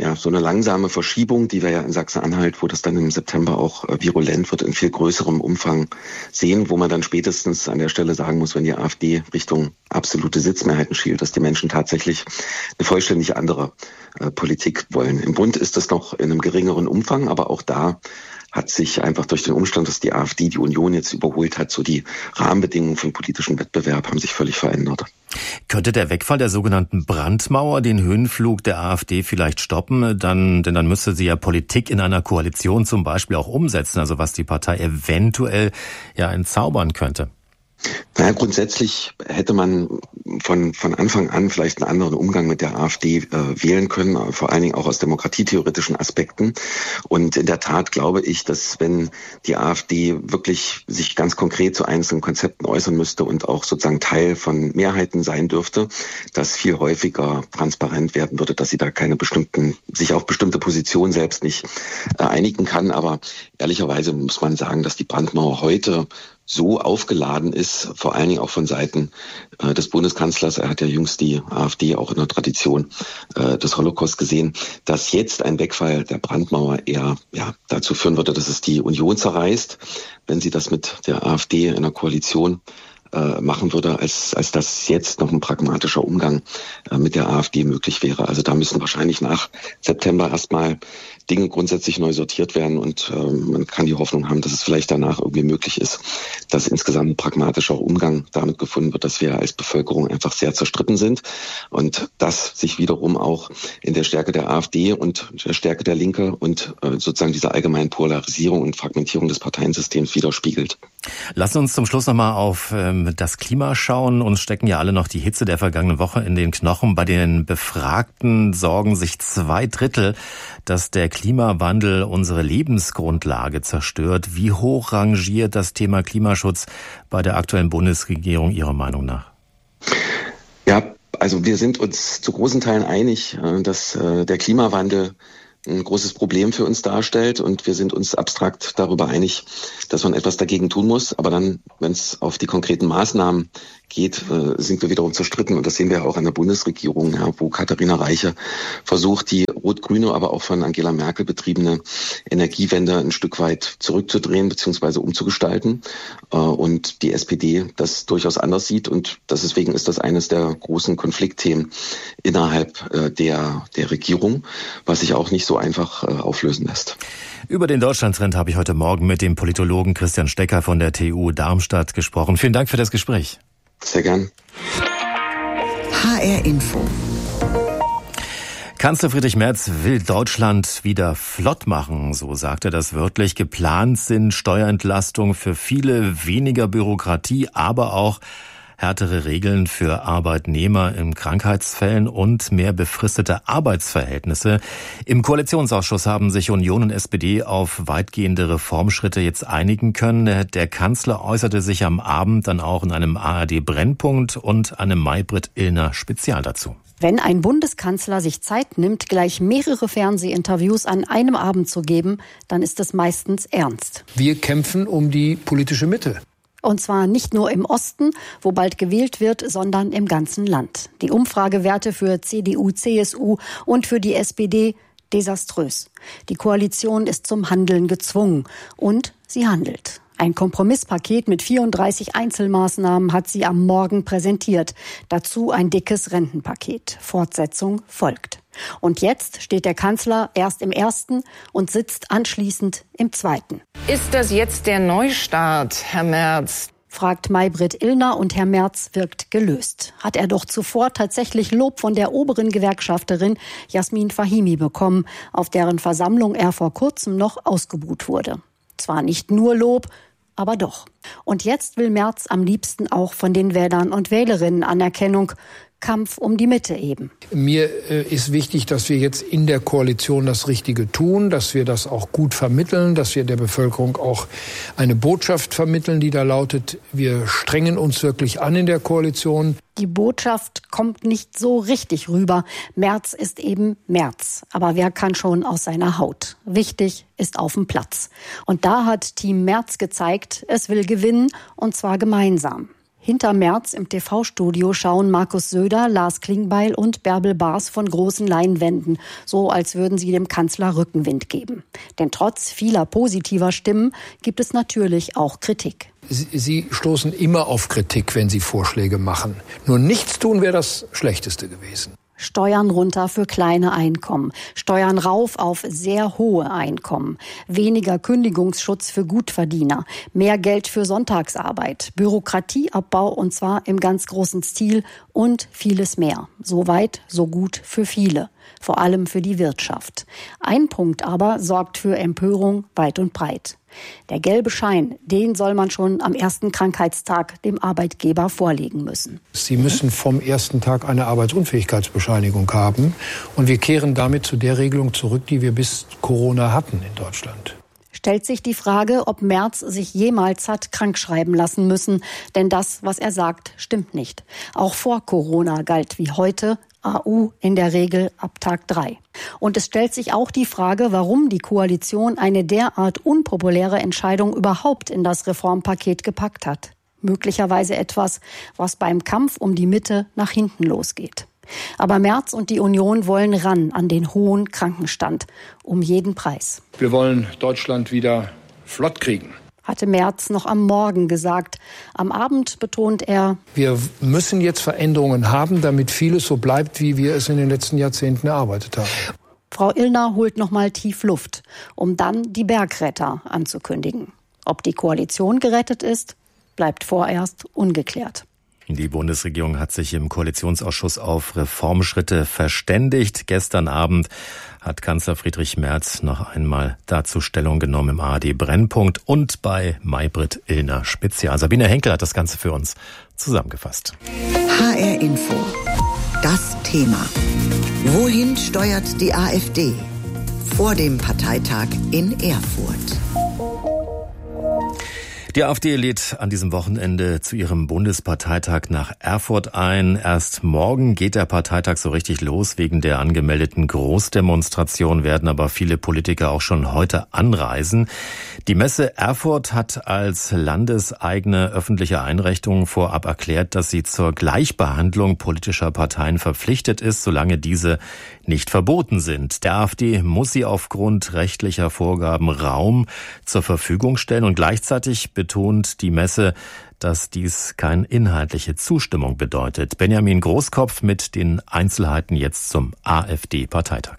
ja, so eine langsame Verschiebung, die wir ja in Sachsen-Anhalt, wo das dann im September auch äh, virulent wird, in viel größerem Umfang sehen, wo man dann spätestens an der Stelle sagen muss, wenn die AfD Richtung absolute Sitzmehrheiten schielt, dass die Menschen tatsächlich eine vollständig andere äh, Politik wollen. Im Bund ist das noch in einem geringeren Umfang, aber auch da hat sich einfach durch den Umstand, dass die AfD die Union jetzt überholt hat, so die Rahmenbedingungen für den politischen Wettbewerb haben sich völlig verändert. Könnte der Wegfall der sogenannten Brandmauer den Höhenflug der AfD vielleicht stoppen? Dann, denn dann müsste sie ja Politik in einer Koalition zum Beispiel auch umsetzen, also was die Partei eventuell ja entzaubern könnte. Naja, grundsätzlich hätte man von, von Anfang an vielleicht einen anderen Umgang mit der AfD äh, wählen können, vor allen Dingen auch aus demokratietheoretischen Aspekten. Und in der Tat glaube ich, dass wenn die AfD wirklich sich ganz konkret zu einzelnen Konzepten äußern müsste und auch sozusagen Teil von Mehrheiten sein dürfte, dass viel häufiger transparent werden würde, dass sie da keine bestimmten, sich auf bestimmte Positionen selbst nicht äh, einigen kann. Aber ehrlicherweise muss man sagen, dass die Brandmauer heute so aufgeladen ist, vor allen Dingen auch von Seiten äh, des Bundeskanzlers. Er hat ja jüngst die AfD auch in der Tradition äh, des Holocaust gesehen, dass jetzt ein Wegfall der Brandmauer eher ja, dazu führen würde, dass es die Union zerreißt, wenn sie das mit der AfD in einer Koalition äh, machen würde, als, als dass jetzt noch ein pragmatischer Umgang äh, mit der AfD möglich wäre. Also da müssen wahrscheinlich nach September erstmal Dinge grundsätzlich neu sortiert werden und äh, man kann die Hoffnung haben, dass es vielleicht danach irgendwie möglich ist, dass insgesamt ein pragmatischer Umgang damit gefunden wird, dass wir als Bevölkerung einfach sehr zerstritten sind und das sich wiederum auch in der Stärke der AfD und der Stärke der Linke und äh, sozusagen dieser allgemeinen Polarisierung und Fragmentierung des Parteiensystems widerspiegelt. Lassen uns zum Schluss nochmal auf ähm, das Klima schauen. Uns stecken ja alle noch die Hitze der vergangenen Woche in den Knochen. Bei den Befragten sorgen sich zwei Drittel, dass der Klimawandel unsere Lebensgrundlage zerstört. Wie hoch rangiert das Thema Klimaschutz bei der aktuellen Bundesregierung Ihrer Meinung nach? Ja, also wir sind uns zu großen Teilen einig, dass der Klimawandel ein großes Problem für uns darstellt und wir sind uns abstrakt darüber einig, dass man etwas dagegen tun muss. Aber dann, wenn es auf die konkreten Maßnahmen geht, sind wir wiederum zerstritten. Und das sehen wir ja auch an der Bundesregierung, ja, wo Katharina Reiche versucht, die rot-grüne, aber auch von Angela Merkel betriebene Energiewende ein Stück weit zurückzudrehen bzw. umzugestalten. Und die S P D das durchaus anders sieht. Und deswegen ist das eines der großen Konfliktthemen innerhalb der, der Regierung, was sich auch nicht so einfach auflösen lässt. Über den Deutschlandtrend habe ich heute Morgen mit dem Politologen Christian Stecker von der T U Darmstadt gesprochen. Vielen Dank für das Gespräch. Sehr gern. H R Info. Kanzler Friedrich Merz will Deutschland wieder flott machen, so sagt er das wörtlich. Geplant sind Steuerentlastungen für viele, weniger Bürokratie, aber auch härtere Regeln für Arbeitnehmer in Krankheitsfällen und mehr befristete Arbeitsverhältnisse. Im Koalitionsausschuss haben sich Union und S P D auf weitgehende Reformschritte jetzt einigen können. Der Kanzler äußerte sich am Abend dann auch in einem A R D-Brennpunkt und einem Maybrit Illner Spezial dazu. Wenn ein Bundeskanzler sich Zeit nimmt, gleich mehrere Fernsehinterviews an einem Abend zu geben, dann ist es meistens ernst. Wir kämpfen um die politische Mitte. Und zwar nicht nur im Osten, wo bald gewählt wird, sondern im ganzen Land. Die Umfragewerte für C D U, C S U und für die S P D desaströs. Die Koalition ist zum Handeln gezwungen und sie handelt. Ein Kompromisspaket mit vierunddreißig Einzelmaßnahmen hat sie am Morgen präsentiert. Dazu ein dickes Rentenpaket. Fortsetzung folgt. Und jetzt steht der Kanzler erst im ersten und sitzt anschließend im zweiten. Ist das jetzt der Neustart, Herr Merz? Fragt Maybrit Illner und Herr Merz wirkt gelöst. Hat er doch zuvor tatsächlich Lob von der oberen Gewerkschafterin Jasmin Fahimi bekommen, auf deren Versammlung er vor kurzem noch ausgebuht wurde. Zwar nicht nur Lob, aber doch. Und jetzt will Merz am liebsten auch von den Wählern und Wählerinnen Anerkennung. Kampf um die Mitte eben. Mir äh, ist wichtig, dass wir jetzt in der Koalition das Richtige tun, dass wir das auch gut vermitteln, dass wir der Bevölkerung auch eine Botschaft vermitteln, die da lautet, wir strengen uns wirklich an in der Koalition. Die Botschaft kommt nicht so richtig rüber. Merz ist eben Merz. Aber wer kann schon aus seiner Haut? Wichtig ist auf dem Platz. Und da hat Team Merz gezeigt, es will gewinnen, und zwar gemeinsam. Hinter Merz im T V-Studio schauen Markus Söder, Lars Klingbeil und Bärbel Baas von großen Leinwänden, so als würden sie dem Kanzler Rückenwind geben. Denn trotz vieler positiver Stimmen gibt es natürlich auch Kritik. Sie, sie stoßen immer auf Kritik, wenn Sie Vorschläge machen. Nur nichts tun wäre das Schlechteste gewesen. Steuern runter für kleine Einkommen, Steuern rauf auf sehr hohe Einkommen, weniger Kündigungsschutz für Gutverdiener, mehr Geld für Sonntagsarbeit, Bürokratieabbau und zwar im ganz großen Stil und vieles mehr. So weit, so gut für viele, vor allem für die Wirtschaft. Ein Punkt aber sorgt für Empörung weit und breit. Der gelbe Schein, den soll man schon am ersten Krankheitstag dem Arbeitgeber vorlegen müssen. Sie müssen vom ersten Tag eine Arbeitsunfähigkeitsbescheinigung haben. Und wir kehren damit zu der Regelung zurück, die wir bis Corona hatten in Deutschland. Stellt sich die Frage, ob Merz sich jemals hat krankschreiben lassen müssen. Denn das, was er sagt, stimmt nicht. Auch vor Corona galt wie heute A U in der Regel ab Tag drei. Und es stellt sich auch die Frage, warum die Koalition eine derart unpopuläre Entscheidung überhaupt in das Reformpaket gepackt hat. Möglicherweise etwas, was beim Kampf um die Mitte nach hinten losgeht. Aber Merz und die Union wollen ran an den hohen Krankenstand. Um jeden Preis. Wir wollen Deutschland wieder flott kriegen, hatte Merz noch am Morgen gesagt. Am Abend betont er: Wir müssen jetzt Veränderungen haben, damit vieles so bleibt, wie wir es in den letzten Jahrzehnten erarbeitet haben. Frau Illner holt noch mal tief Luft, um dann die Bergretter anzukündigen. Ob die Koalition gerettet ist, bleibt vorerst ungeklärt. Die Bundesregierung hat sich im Koalitionsausschuss auf Reformschritte verständigt. Gestern Abend hat Kanzler Friedrich Merz noch einmal dazu Stellung genommen im A R D Brennpunkt und bei Maybrit Illner Spezial. Sabine Henkel hat das Ganze für uns zusammengefasst. H R Info. Das Thema. Wohin steuert die AfD? Vor dem Parteitag in Erfurt. Die AfD lädt an diesem Wochenende zu ihrem Bundesparteitag nach Erfurt ein. Erst morgen geht der Parteitag so richtig los. Wegen der angemeldeten Großdemonstration werden aber viele Politiker auch schon heute anreisen. Die Messe Erfurt hat als landeseigene öffentliche Einrichtung vorab erklärt, dass sie zur Gleichbehandlung politischer Parteien verpflichtet ist, solange diese nicht verboten sind. Der AfD muss sie aufgrund rechtlicher Vorgaben Raum zur Verfügung stellen und gleichzeitig betont die Messe, dass dies keine inhaltliche Zustimmung bedeutet. Benjamin Großkopf mit den Einzelheiten jetzt zum AfD-Parteitag.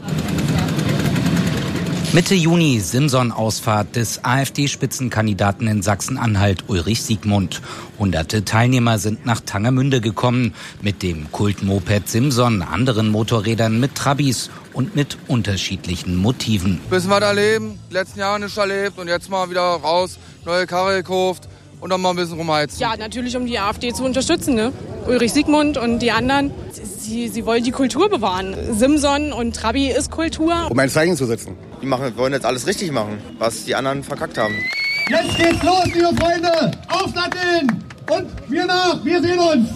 Mitte Juni Simson-Ausfahrt des AfD-Spitzenkandidaten in Sachsen-Anhalt Ulrich Siegmund. Hunderte Teilnehmer sind nach Tangermünde gekommen mit dem Kultmoped Simson, anderen Motorrädern mit Trabis und mit unterschiedlichen Motiven. Bisschen was erleben, die letzten Jahre nicht erlebt und jetzt mal wieder raus, neue Karre gekauft und dann mal ein bisschen rumheizen. Ja, natürlich, um die AfD zu unterstützen, ne? Ulrich Siegmund und die anderen, sie, sie wollen die Kultur bewahren. Simson und Trabi ist Kultur. Um ein Zeichen zu setzen. Die machen, wollen jetzt alles richtig machen, was die anderen verkackt haben. Jetzt geht's los, liebe Freunde! Aufsatteln! Und wir nach, wir sehen uns!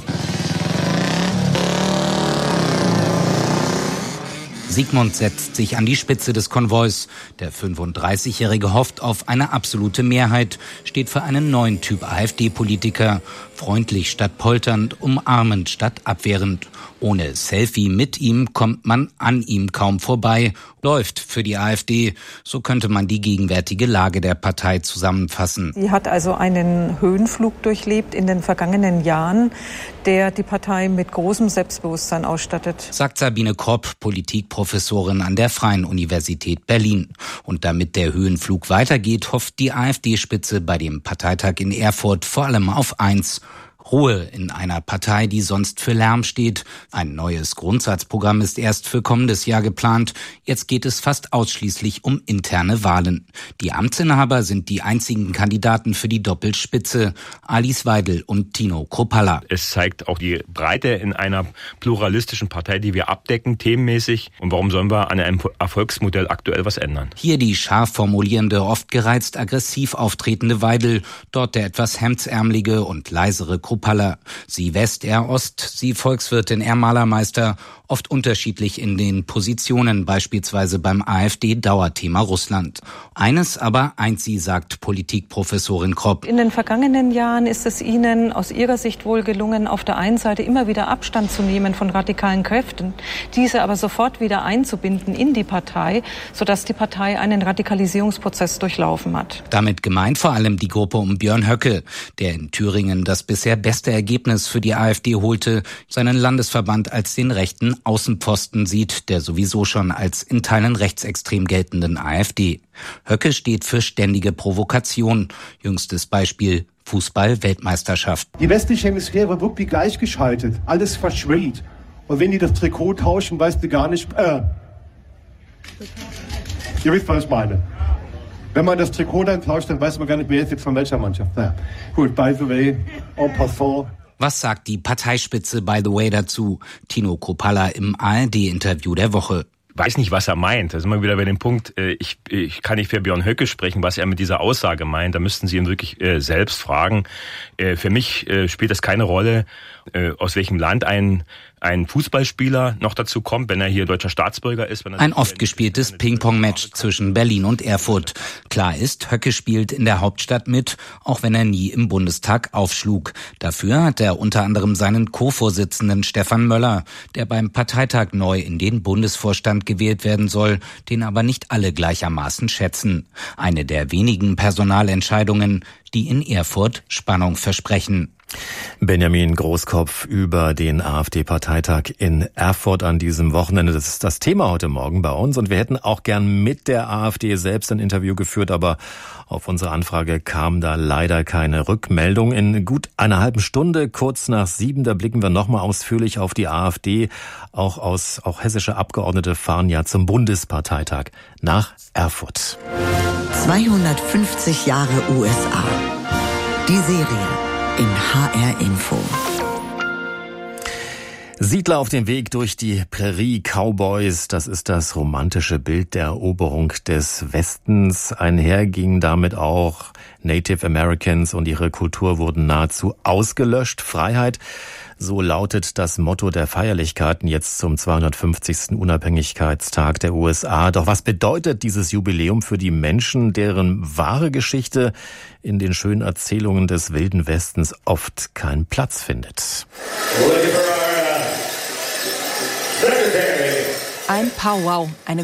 Siegmund setzt sich an die Spitze des Konvois. Der fünfunddreißigjährige hofft auf eine absolute Mehrheit, steht für einen neuen Typ AfD-Politiker. Freundlich statt polternd, umarmend statt abwehrend. Ohne Selfie mit ihm kommt man an ihm kaum vorbei. Läuft für die AfD. So könnte man die gegenwärtige Lage der Partei zusammenfassen. Sie hat also einen Höhenflug durchlebt in den vergangenen Jahren, der die Partei mit großem Selbstbewusstsein ausstattet. Sagt Sabine Kropp, Politikprofessorin an der Freien Universität Berlin. Und damit der Höhenflug weitergeht, hofft die AfD-Spitze bei dem Parteitag in Erfurt vor allem auf eins: Ruhe in einer Partei, die sonst für Lärm steht. Ein neues Grundsatzprogramm ist erst für kommendes Jahr geplant. Jetzt geht es fast ausschließlich um interne Wahlen. Die Amtsinhaber sind die einzigen Kandidaten für die Doppelspitze: Alice Weidel und Tino Kruppalla. Es zeigt auch die Breite in einer pluralistischen Partei, die wir abdecken, themenmäßig. Und warum sollen wir an einem Erfolgsmodell aktuell was ändern? Hier die scharf formulierende, oft gereizt aggressiv auftretende Weidel, dort der etwas hemdsärmelige und leisere Kruppalla. Kruppalla. Sie West, er Ost, sie Volkswirtin, er Malermeister, oft unterschiedlich in den Positionen, beispielsweise beim AfD-Dauerthema Russland. Eines aber eint sie, sagt Politikprofessorin Kropp. In den vergangenen Jahren ist es Ihnen aus Ihrer Sicht wohl gelungen, auf der einen Seite immer wieder Abstand zu nehmen von radikalen Kräften, diese aber sofort wieder einzubinden in die Partei, sodass die Partei einen Radikalisierungsprozess durchlaufen hat. Damit gemeint vor allem die Gruppe um Björn Höcke, der in Thüringen das bisher beste Ergebnis für die AfD holte, seinen Landesverband als den rechten Außenpfosten sieht, der sowieso schon als in Teilen rechtsextrem geltenden AfD. Höcke steht für ständige Provokation. Jüngstes Beispiel Fußball-Weltmeisterschaft. Die westliche Hemisphäre war wirklich gleichgeschaltet. Alles verschwimmt. Und wenn die das Trikot tauschen, weißt du gar nicht... Äh, ihr wisst, was ich meine. Wenn man das Trikot dann tauscht, dann weiß man gar nicht, wer ist jetzt von welcher Mannschaft. Naja. Gut, by the way, en passant... Was sagt die Parteispitze by the way dazu? Tino Kruppalla im A R D-Interview der Woche. Weiß nicht, was er meint. Da sind wir wieder bei dem Punkt, ich, ich kann nicht für Björn Höcke sprechen, was er mit dieser Aussage meint. Da müssten Sie ihn wirklich äh, selbst fragen. Äh, für mich äh, spielt das keine Rolle, äh, aus welchem Land ein ein Fußballspieler noch dazu kommt, wenn er hier deutscher Staatsbürger ist. Wenn er ein oft gespieltes Ping-Pong-Match zwischen Berlin und Erfurt. Klar ist, Höcke spielt in der Hauptstadt mit, auch wenn er nie im Bundestag aufschlug. Dafür hat er unter anderem seinen Co-Vorsitzenden Stefan Möller, der beim Parteitag neu in den Bundesvorstand gewählt werden soll, den aber nicht alle gleichermaßen schätzen. Eine der wenigen Personalentscheidungen, die in Erfurt Spannung versprechen. Benjamin Großkopf über den AfD-Parteitag in Erfurt an diesem Wochenende. Das ist das Thema heute Morgen bei uns. Und wir hätten auch gern mit der AfD selbst ein Interview geführt, aber auf unsere Anfrage kam da leider keine Rückmeldung. In gut einer halben Stunde, kurz nach sieben, da blicken wir nochmal ausführlich auf die AfD. Auch aus, auch hessische Abgeordnete fahren ja zum Bundesparteitag nach Erfurt. zweihundertfünfzig Jahre U S A. Die Serie in H R Info. Siedler auf dem Weg durch die Prärie, Cowboys, das ist das romantische Bild der Eroberung des Westens. Einher gingen damit auch Native Americans und ihre Kultur wurden nahezu ausgelöscht. Freiheit, so lautet das Motto der Feierlichkeiten jetzt zum zweihundertfünfzigsten Unabhängigkeitstag der U S A. Doch was bedeutet dieses Jubiläum für die Menschen, deren wahre Geschichte in den schönen Erzählungen des Wilden Westens oft keinen Platz findet? Ein Powwow, eine